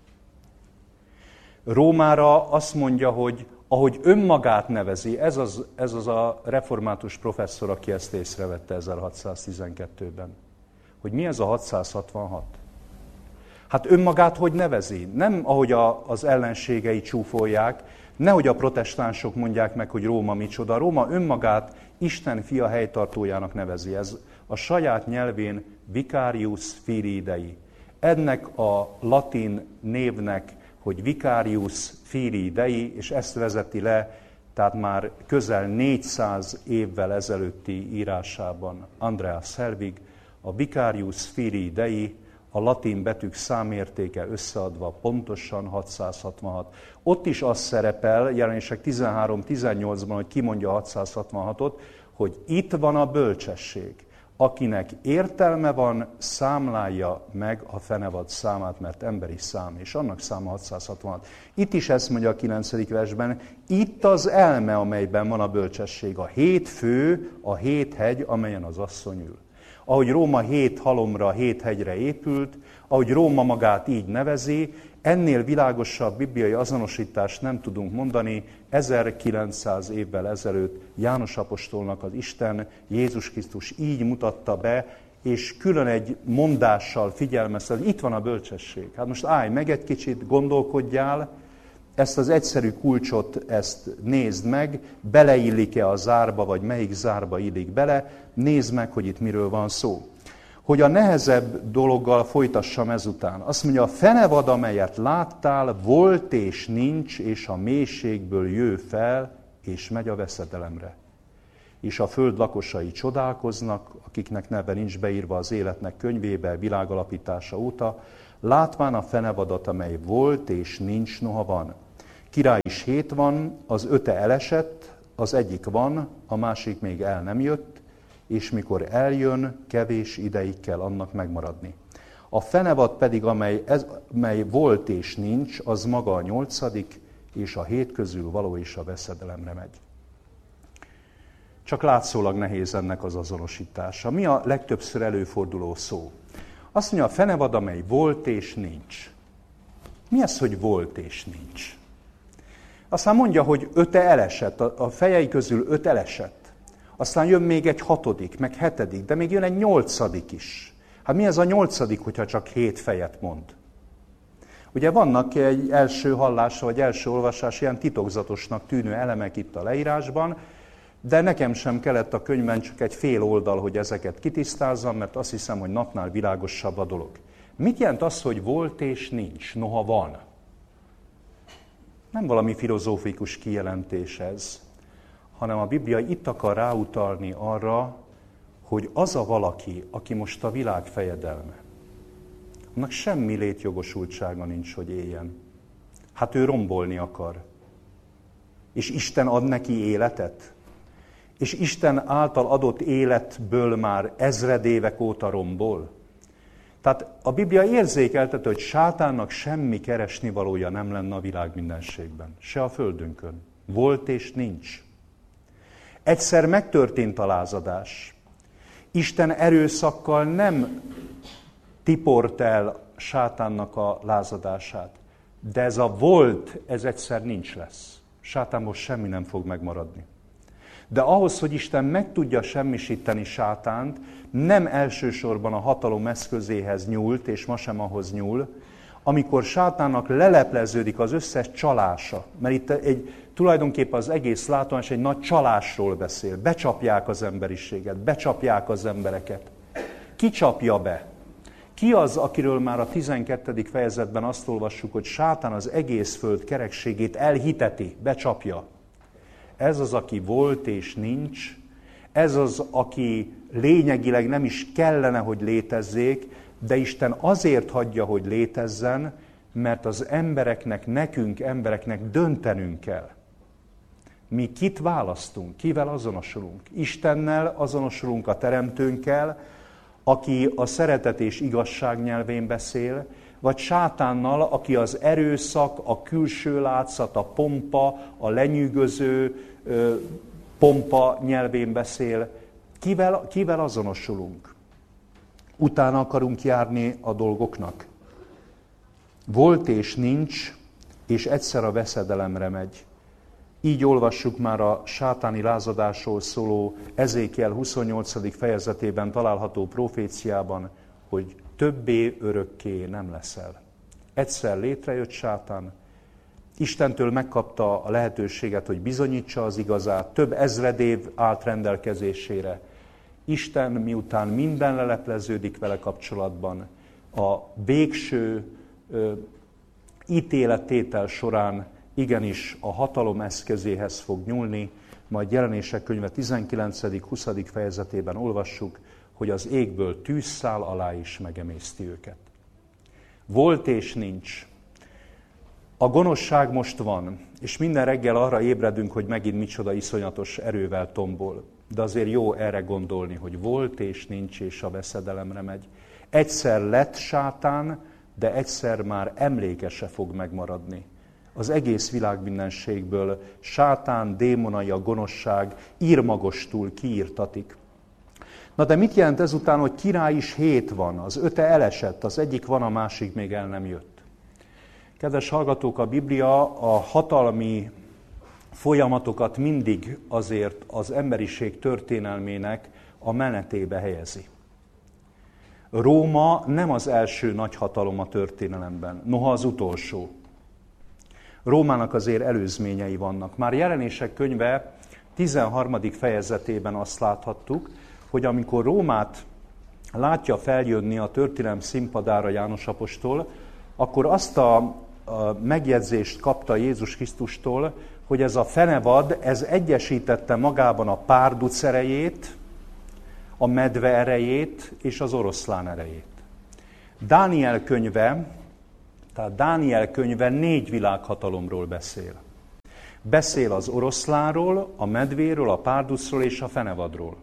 Rómára azt mondja, hogy ahogy önmagát nevezi, ez az, ez az a református professzor, aki ezt észrevette ezerhatszáztizenkettőben, hogy mi ez a hatszázhatvanhat. Hát önmagát hogy nevezi? Nem ahogy a, az ellenségei csúfolják, nehogy a protestánsok mondják meg, hogy Róma micsoda. Róma önmagát Isten fia helytartójának nevezi. Ez a saját nyelvén Vicarius Filii Dei. Ennek a latin névnek, hogy Vicarius Filii Dei, és ezt vezeti le, tehát már közel négyszáz évvel ezelőtti írásában Andreas Helvig, a Vicarius Filii Dei, a latin betűk számértéke összeadva pontosan hatszázhatvanhat. Ott is az szerepel, Jelenések tizenhárom tizennyolcban, hogy kimondja a hatszázhatvanhatot, hogy itt van a bölcsesség. Akinek értelme van, számlálja meg a fenevad számát, mert emberi szám, és annak száma hatszázhatvanhat. Itt is ezt mondja a kilencedik versben, itt az elme, amelyben van a bölcsesség, a hét fő, a hét hegy, amelyen az asszony ül. Ahogy Róma hét halomra, hét hegyre épült, ahogy Róma magát így nevezi, ennél világosabb bibliai azonosítást nem tudunk mondani. ezerkilencszáz évvel ezelőtt János apostolnak az Isten, Jézus Krisztus így mutatta be, és külön egy mondással figyelmeztet, hogy itt van a bölcsesség. Hát most állj meg egy kicsit, gondolkodjál, ezt az egyszerű kulcsot, ezt nézd meg, beleillik-e a zárba, vagy melyik zárba illik bele, nézd meg, hogy itt miről van szó. Hogy a nehezebb dologgal folytassam ezután. Azt mondja, a fenevad, amelyet láttál, volt és nincs, és a mélységből jő fel, és megy a veszedelemre. És a föld lakosai csodálkoznak, akiknek neve nincs beírva az életnek könyvébe, világalapítása óta, látván a fenevadat, amely volt és nincs, noha van. Király is hét van, az öte elesett, az egyik van, a másik még el nem jött, és mikor eljön, kevés ideig kell annak megmaradni. A fenevad pedig, amely, ez, amely volt és nincs, az maga a nyolcadik, és a hét közül való is a veszedelemre megy. Csak látszólag nehéz ennek az azonosítása. Mi a legtöbbször előforduló szó? Azt mondja, a fenevad, amely volt és nincs. Mi az, hogy volt és nincs? Aztán mondja, hogy öte elesett, a fejei közül öt elesett. Aztán jön még egy hatodik, meg hetedik, de még jön egy nyolcadik is. Hát mi ez a nyolcadik, hogyha csak hét fejet mond? Ugye vannak egy első hallásra, vagy első olvasás ilyen titokzatosnak tűnő elemek itt a leírásban, de nekem sem kellett a könyvben csak egy fél oldal, hogy ezeket kitisztázzam, mert azt hiszem, hogy napnál világosabb a dolog. Mit jelent az, hogy volt és nincs, noha van? Nem valami filozófikus kijelentés ez, hanem a Biblia itt akar ráutalni arra, hogy az a valaki, aki most a világ fejedelme, annak semmi létjogosultsága nincs, hogy éljen. Hát ő rombolni akar. És Isten ad neki életet. És Isten által adott életből már ezred évek óta rombol. Tehát a Biblia érzékeltető, hogy sátánnak semmi keresnivalója nem lenne a világ mindenségben. Se a földünkön. Volt és nincs. Egyszer megtörtént a lázadás. Isten erőszakkal nem tiport el sátánnak a lázadását. De ez a volt, ez egyszer nincs lesz. Sátánból semmi nem fog megmaradni. De ahhoz, hogy Isten meg tudja semmisíteni sátánt, nem elsősorban a hatalom eszközéhez nyúlt, és ma sem ahhoz nyúl, amikor sátánnak lelepleződik az összes csalása. Mert itt egy, tulajdonképpen az egész látomás egy nagy csalásról beszél. Becsapják az emberiséget, becsapják az embereket. Ki csapja be? Ki az, akiről már a tizenkettedik fejezetben azt olvassuk, hogy sátán az egész föld kerekségét elhiteti, becsapja? Ez az, aki volt és nincs, ez az, aki lényegileg nem is kellene, hogy létezzék, de Isten azért hagyja, hogy létezzen, mert az embereknek, nekünk embereknek döntenünk kell. Mi kit választunk, kivel azonosulunk? Istennel azonosulunk, a Teremtőnkkel, aki a szeretet és igazság nyelvén beszél, vagy sátánnal, aki az erőszak, a külső látszat, a pompa, a lenyűgöző ö, pompa nyelvén beszél. Kivel, kivel azonosulunk? Utána akarunk járni a dolgoknak. Volt és nincs, és egyszer a veszedelemre megy. Így olvassuk már a sátáni lázadásról szóló Ezékiel huszonnyolcadik fejezetében található proféciában, hogy többé örökké nem leszel. Egyszer létrejött sátán, Istentől megkapta a lehetőséget, hogy bizonyítsa az igazát, több ezred év állt rendelkezésére. Isten miután minden lelepleződik vele kapcsolatban, a végső ö, ítélettétel során igenis a hatalom eszközéhez fog nyúlni, majd Jelenések könyve tizenkilencedik huszadik fejezetében olvassuk, hogy az égből tűzszál alá is megemészti őket. Volt és nincs. A gonoszság most van, és minden reggel arra ébredünk, hogy megint micsoda iszonyatos erővel tombol. De azért jó erre gondolni, hogy volt és nincs, és a veszedelemre megy. Egyszer lett sátán, de egyszer már emlékese fog megmaradni. Az egész világmindenségből sátán, démonai, a gonoszság írmagostul kiírtatik. Na de mit jelent ezután, hogy király is hét van, az öte elesett, az egyik van, a másik még el nem jött? Kedves hallgatók, a Biblia a hatalmi folyamatokat mindig azért az emberiség történelmének a menetébe helyezi. Róma nem az első nagyhatalom a történelemben, noha az utolsó. Rómának azért előzményei vannak. Már Jelenések könyve tizenharmadik fejezetében azt láthattuk, hogy amikor Rómát látja feljönni a történelem színpadára János apostol, akkor azt a, a megjegyzést kapta Jézus Krisztustól, hogy ez a fenevad, ez egyesítette magában a párduc erejét, a medve erejét és az oroszlán erejét. Dániel könyve, tehát Dániel könyve négy világhatalomról beszél. Beszél az oroszlánról, a medvéről, a párducról és a fenevadról.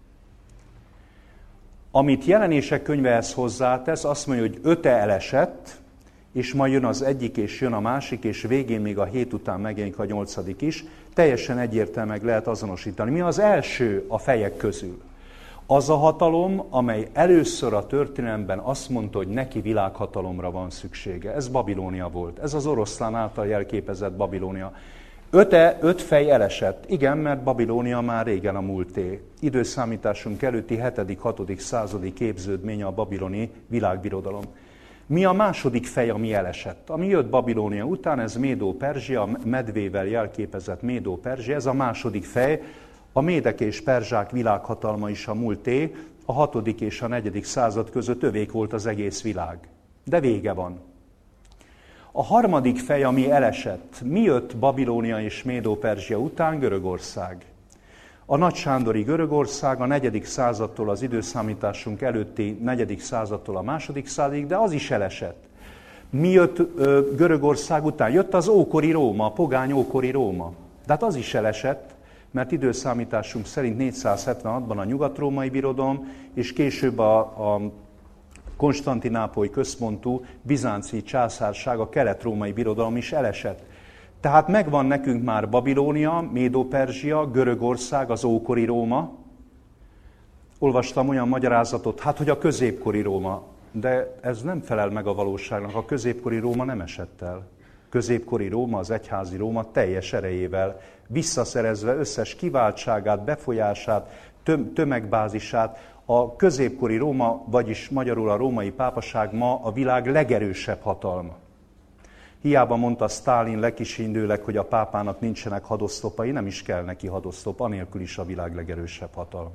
Amit Jelenések könyvehez hozzátesz, azt mondja, hogy öte elesett, és majd jön az egyik, és jön a másik, és végén még a hét után megjelenik a nyolcadik is. Teljesen egyértelműen meg lehet azonosítani. Mi az első a fejek közül? Az a hatalom, amely először a történelemben azt mondta, hogy neki világhatalomra van szüksége. Ez Babilónia volt. Ez az oroszlán által jelképezett Babilónia. Öte, öt fej elesett. Igen, mert Babilónia már régen a múlté. Időszámításunk előtti hetedik-hatodik századi képződmény a babiloni világbirodalom. Mi a második fej, ami elesett? Ami jött Babilónia után, ez Médó-Perzsia, medvével jelképezett Médó-Perzsia, ez a második fej, a médek és perzsák világhatalma is a múlté, a hatodik és a negyedik század között övék volt az egész világ. De vége van. A harmadik fej, ami elesett, mi jött Babilónia és Médó-Perzsia után? Görögország. A Nagy Sándori Görögország a negyedik századtól az időszámításunk előtti negyedik századtól a második századig, de az is elesett. Mi jött ö, Görögország után? Jött az ókori Róma, a pogány ókori Róma. De hát az is elesett, mert időszámításunk szerint négyszázhetvenhatban a Nyugat-római Birodalom, és később a, a Konstantinápoly központú bizánci császárság, a Kelet-római Birodalom is elesett. Tehát megvan nekünk már Babilónia, Médó-Perzsia, Görögország, az ókori Róma. Olvastam olyan magyarázatot, hát hogy a középkori Róma, de ez nem felel meg a valóságnak, a középkori Róma nem esett el. Középkori Róma, az egyházi Róma teljes erejével, visszaszerezve összes kiváltságát, befolyását, tömegbázisát, a középkori Róma, vagyis magyarul a római pápaság ma a világ legerősebb hatalma. Hiába mondta Sztálin lekisindőleg, hogy a pápának nincsenek hadoszlopai, nem is kell neki hadoszlop, anélkül is a világ legerősebb hatalma.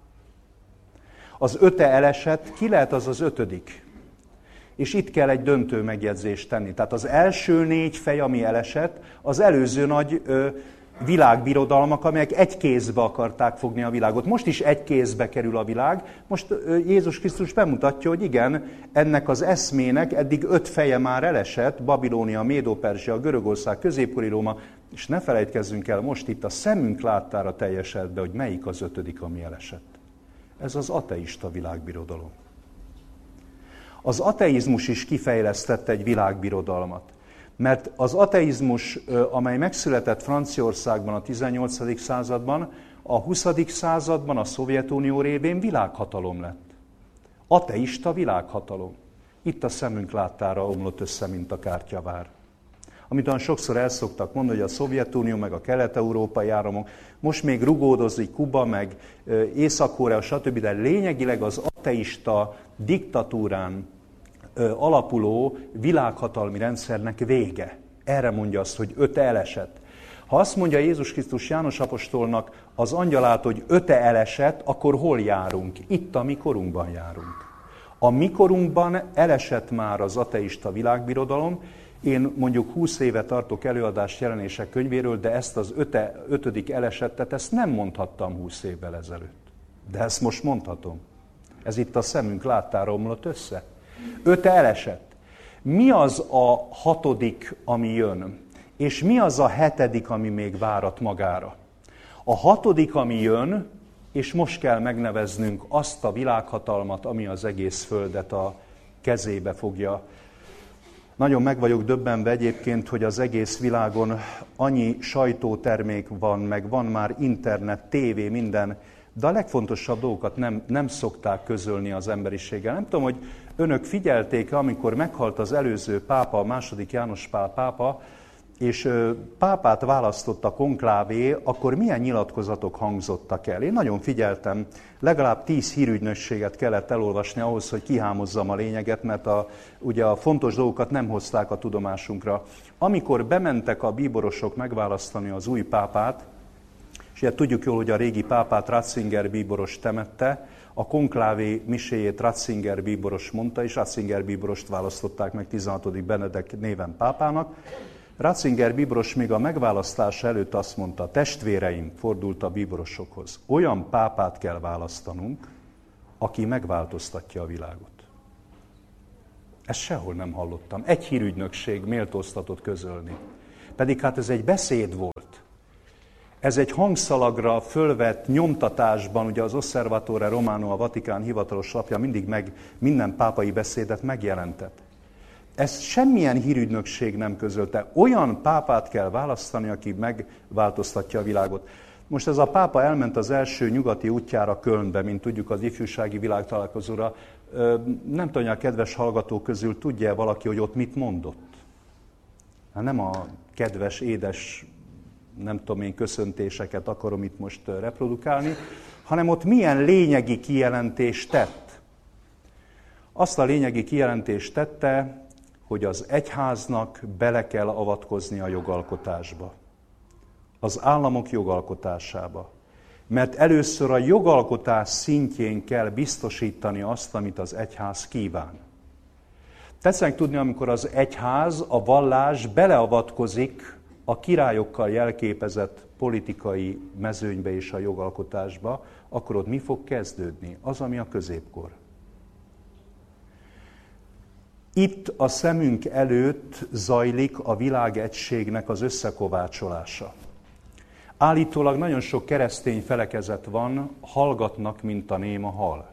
Az öte elesett, ki lehet az az ötödik? És itt kell egy döntő megjegyzést tenni. Tehát az első négy fej, ami elesett, az előző nagy ö, világbirodalmak, amelyek egy kézbe akarták fogni a világot. Most is egy kézbe kerül a világ. Most ö, Jézus Krisztus bemutatja, hogy igen, ennek az eszmének eddig öt feje már elesett, Babilónia, Médó-Perzsia, Görögország, középkori Róma, és ne felejtkezzünk el, most itt a szemünk láttára teljesedett be, hogy melyik az ötödik, ami elesett. Ez az ateista világbirodalom. Az ateizmus is kifejlesztette egy világbirodalmat. Mert az ateizmus, amely megszületett Franciaországban a tizennyolcadik században, a huszadik században a Szovjetunió révén világhatalom lett. Ateista világhatalom. Itt a szemünk láttára omlott össze, mint a kártyavár. Amit olyan sokszor el szoktak mondani, hogy a Szovjetunió, meg a kelet-európai áramok, most még rugódozik Kuba, meg Észak-Korea, stb., de lényegileg az ateista diktatúrán alapuló világhatalmi rendszernek vége. Erre mondja azt, hogy öte elesett. Ha azt mondja Jézus Krisztus János apostolnak az angyalát, hogy öte elesett, akkor hol járunk? Itt a mi korunkban járunk. A mi korunkban elesett már az ateista világbirodalom. Én mondjuk húsz éve tartok előadást Jelenések könyvéről, de ezt az öte, ötödik elesettet, ezt nem mondhattam húsz évvel ezelőtt. De ezt most mondhatom. Ez itt a szemünk láttára omlott össze. Öte elesett. Mi az a hatodik, ami jön? És mi az a hetedik, ami még várat magára? A hatodik, ami jön, és most kell megneveznünk azt a világhatalmat, ami az egész földet a kezébe fogja. Nagyon meg vagyok döbbenve egyébként, hogy az egész világon annyi sajtótermék van, meg van már internet, tévé, minden, de a legfontosabb dolgokat nem, nem szokták közölni az emberiséggel. Nem tudom, hogy önök figyelték, amikor meghalt az előző pápa, a második János Pál pápa, és pápát választott a konklávé, akkor milyen nyilatkozatok hangzottak el? Én nagyon figyeltem, legalább tíz hírügynökséget kellett elolvasni ahhoz, hogy kihámozzam a lényeget, mert a, ugye a fontos dolgokat nem hozták a tudomásunkra. Amikor bementek a bíborosok megválasztani az új pápát, és ugye tudjuk jól, hogy a régi pápát Ratzinger bíboros temette, a konklávé miséjét Ratzinger bíboros mondta, és Ratzinger bíborost választották meg tizenhatodik Benedek néven pápának. Ratzinger bíboros még a megválasztása előtt azt mondta, testvéreim, fordult a bíborosokhoz, olyan pápát kell választanunk, aki megváltoztatja a világot. Ezt sehol nem hallottam. Egy hírügynökség méltóztatott közölni. Pedig hát ez egy beszéd volt. Ez egy hangszalagra fölvett nyomtatásban, ugye az Osservatore Romano, a Vatikán hivatalos lapja mindig meg minden pápai beszédet megjelentett. Ezt semmilyen hírügynökség nem közölte. Olyan pápát kell választani, aki megváltoztatja a világot. Most ez a pápa elment az első nyugati útjára Kölnbe, mint tudjuk az ifjúsági világtalálkozóra. Nem tudom, hogy a kedves hallgatók közül tudja valaki, hogy ott mit mondott? Hát nem a kedves, édes, nem tudom én, köszöntéseket akarom itt most reprodukálni, hanem ott milyen lényegi kijelentést tett. Azt a lényegi kijelentést tette, hogy az egyháznak bele kell avatkozni a jogalkotásba, az államok jogalkotásába. Mert először a jogalkotás szintjén kell biztosítani azt, amit az egyház kíván. Tetszenek tudni, amikor az egyház, a vallás beleavatkozik a királyokkal jelképezett politikai mezőnybe és a jogalkotásba, akkor ott mi fog kezdődni? Az, ami a középkor. Itt a szemünk előtt zajlik a világegységnek az összekovácsolása. Állítólag nagyon sok keresztény felekezet van, hallgatnak, mint a néma hal.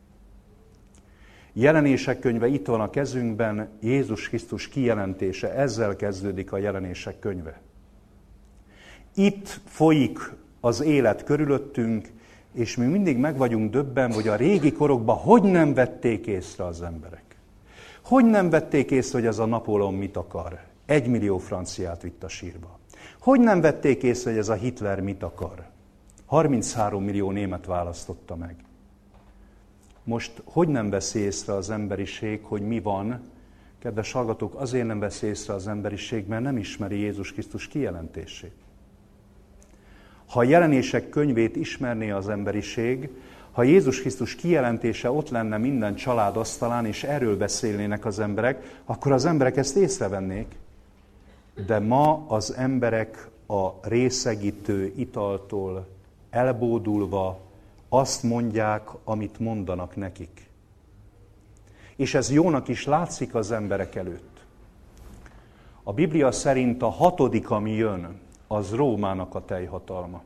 Jelenések könyve itt van a kezünkben, Jézus Krisztus kijelentése, ezzel kezdődik a Jelenések könyve. Itt folyik az élet körülöttünk, és mi mindig meg vagyunk döbbenve, hogy a régi korokban hogy nem vették észre az emberek. Hogy nem vették észre, hogy ez a Napóleon mit akar? Egy millió franciát vitt a sírba. Hogy nem vették észre, hogy ez a Hitler mit akar? harminchárom millió német választotta meg. Most hogy nem veszi észre az emberiség, hogy mi van? Kedves hallgatók, azért nem veszi észre az emberiség, mert nem ismeri Jézus Krisztus kijelentését. Ha a Jelenések könyvét ismerné az emberiség, ha Jézus Krisztus kijelentése ott lenne minden család asztalán, és erről beszélnének az emberek, akkor az emberek ezt észrevennék. De ma az emberek a részegítő italtól elbódulva azt mondják, amit mondanak nekik. És ez jónak is látszik az emberek előtt. A Biblia szerint a hatodik, ami jön, az Rómának a teljhatalma.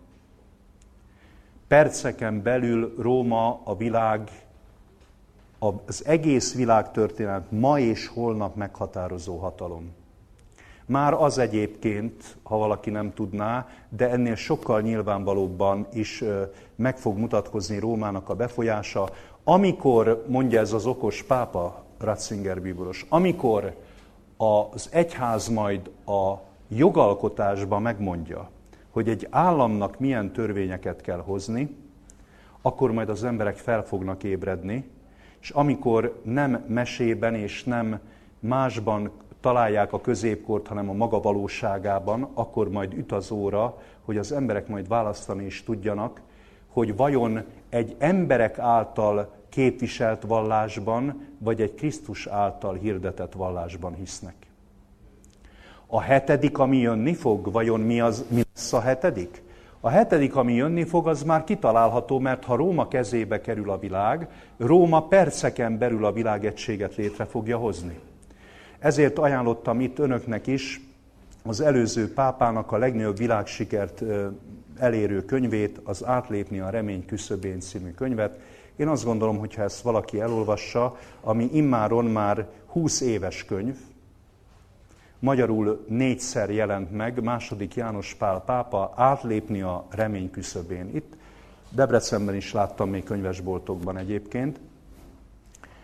Perceken belül Róma a világ, az egész világtörténet ma és holnap meghatározó hatalom. Már az egyébként, ha valaki nem tudná, de ennél sokkal nyilvánvalóbban is meg fog mutatkozni Rómának a befolyása, amikor, mondja ez az okos pápa, Ratzinger bíboros, amikor az egyház majd a jogalkotásban megmondja, hogy egy államnak milyen törvényeket kell hozni, akkor majd az emberek fel fognak ébredni, és amikor nem mesében és nem másban találják a középkort, hanem a maga valóságában, akkor majd üt az óra, hogy az emberek majd választani is tudjanak, hogy vajon egy emberek által képviselt vallásban, vagy egy Krisztus által hirdetett vallásban hisznek. A hetedik, ami jönni fog, vajon mi, az, mi lesz a hetedik? A hetedik, ami jönni fog, az már kitalálható, mert ha Róma kezébe kerül a világ, Róma perceken belül a világegységet létre fogja hozni. Ezért ajánlottam itt önöknek is az előző pápának a legnagyobb világsikert elérő könyvét, az Átlépni a remény küszöbén című könyvet. Én azt gondolom, hogy ha ezt valaki elolvassa, ami immáron már húsz éves könyv, magyarul négyszer jelent meg, második János Pál pápa, Átlépni a remény küszöbén. Itt Debrecenben is láttam még könyvesboltokban egyébként.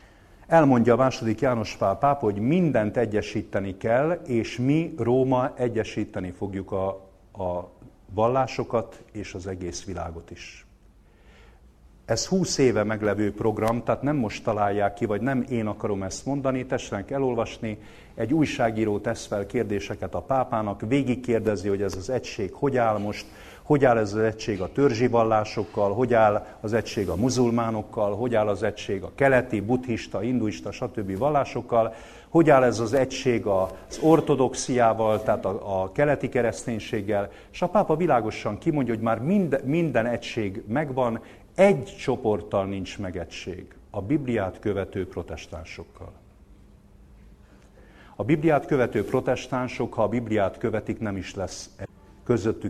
Elmondja a második János Pál pápa, hogy mindent egyesíteni kell, és mi, Róma, egyesíteni fogjuk a, a vallásokat és az egész világot is. Ez húsz éve meglevő program, tehát nem most találják ki, vagy nem én akarom ezt mondani, tessenek elolvasni. Egy újságíró tesz fel kérdéseket a pápának, végigkérdezi, hogy ez az egység hogy áll most, hogy áll ez az egység a törzsi vallásokkal, hogy áll az egység a muzulmánokkal, hogy áll az egység a keleti, buddhista, hinduista, stb. Vallásokkal, hogy áll ez az egység az ortodoxiával, tehát a, a keleti kereszténységgel, és a pápa világosan kimondja, hogy már minden, minden egység megvan, egy csoporttal nincs meg egység, a Bibliát követő protestánsokkal. A Bibliát követő protestánsok, ha a Bibliát követik, nem is lesz közöttük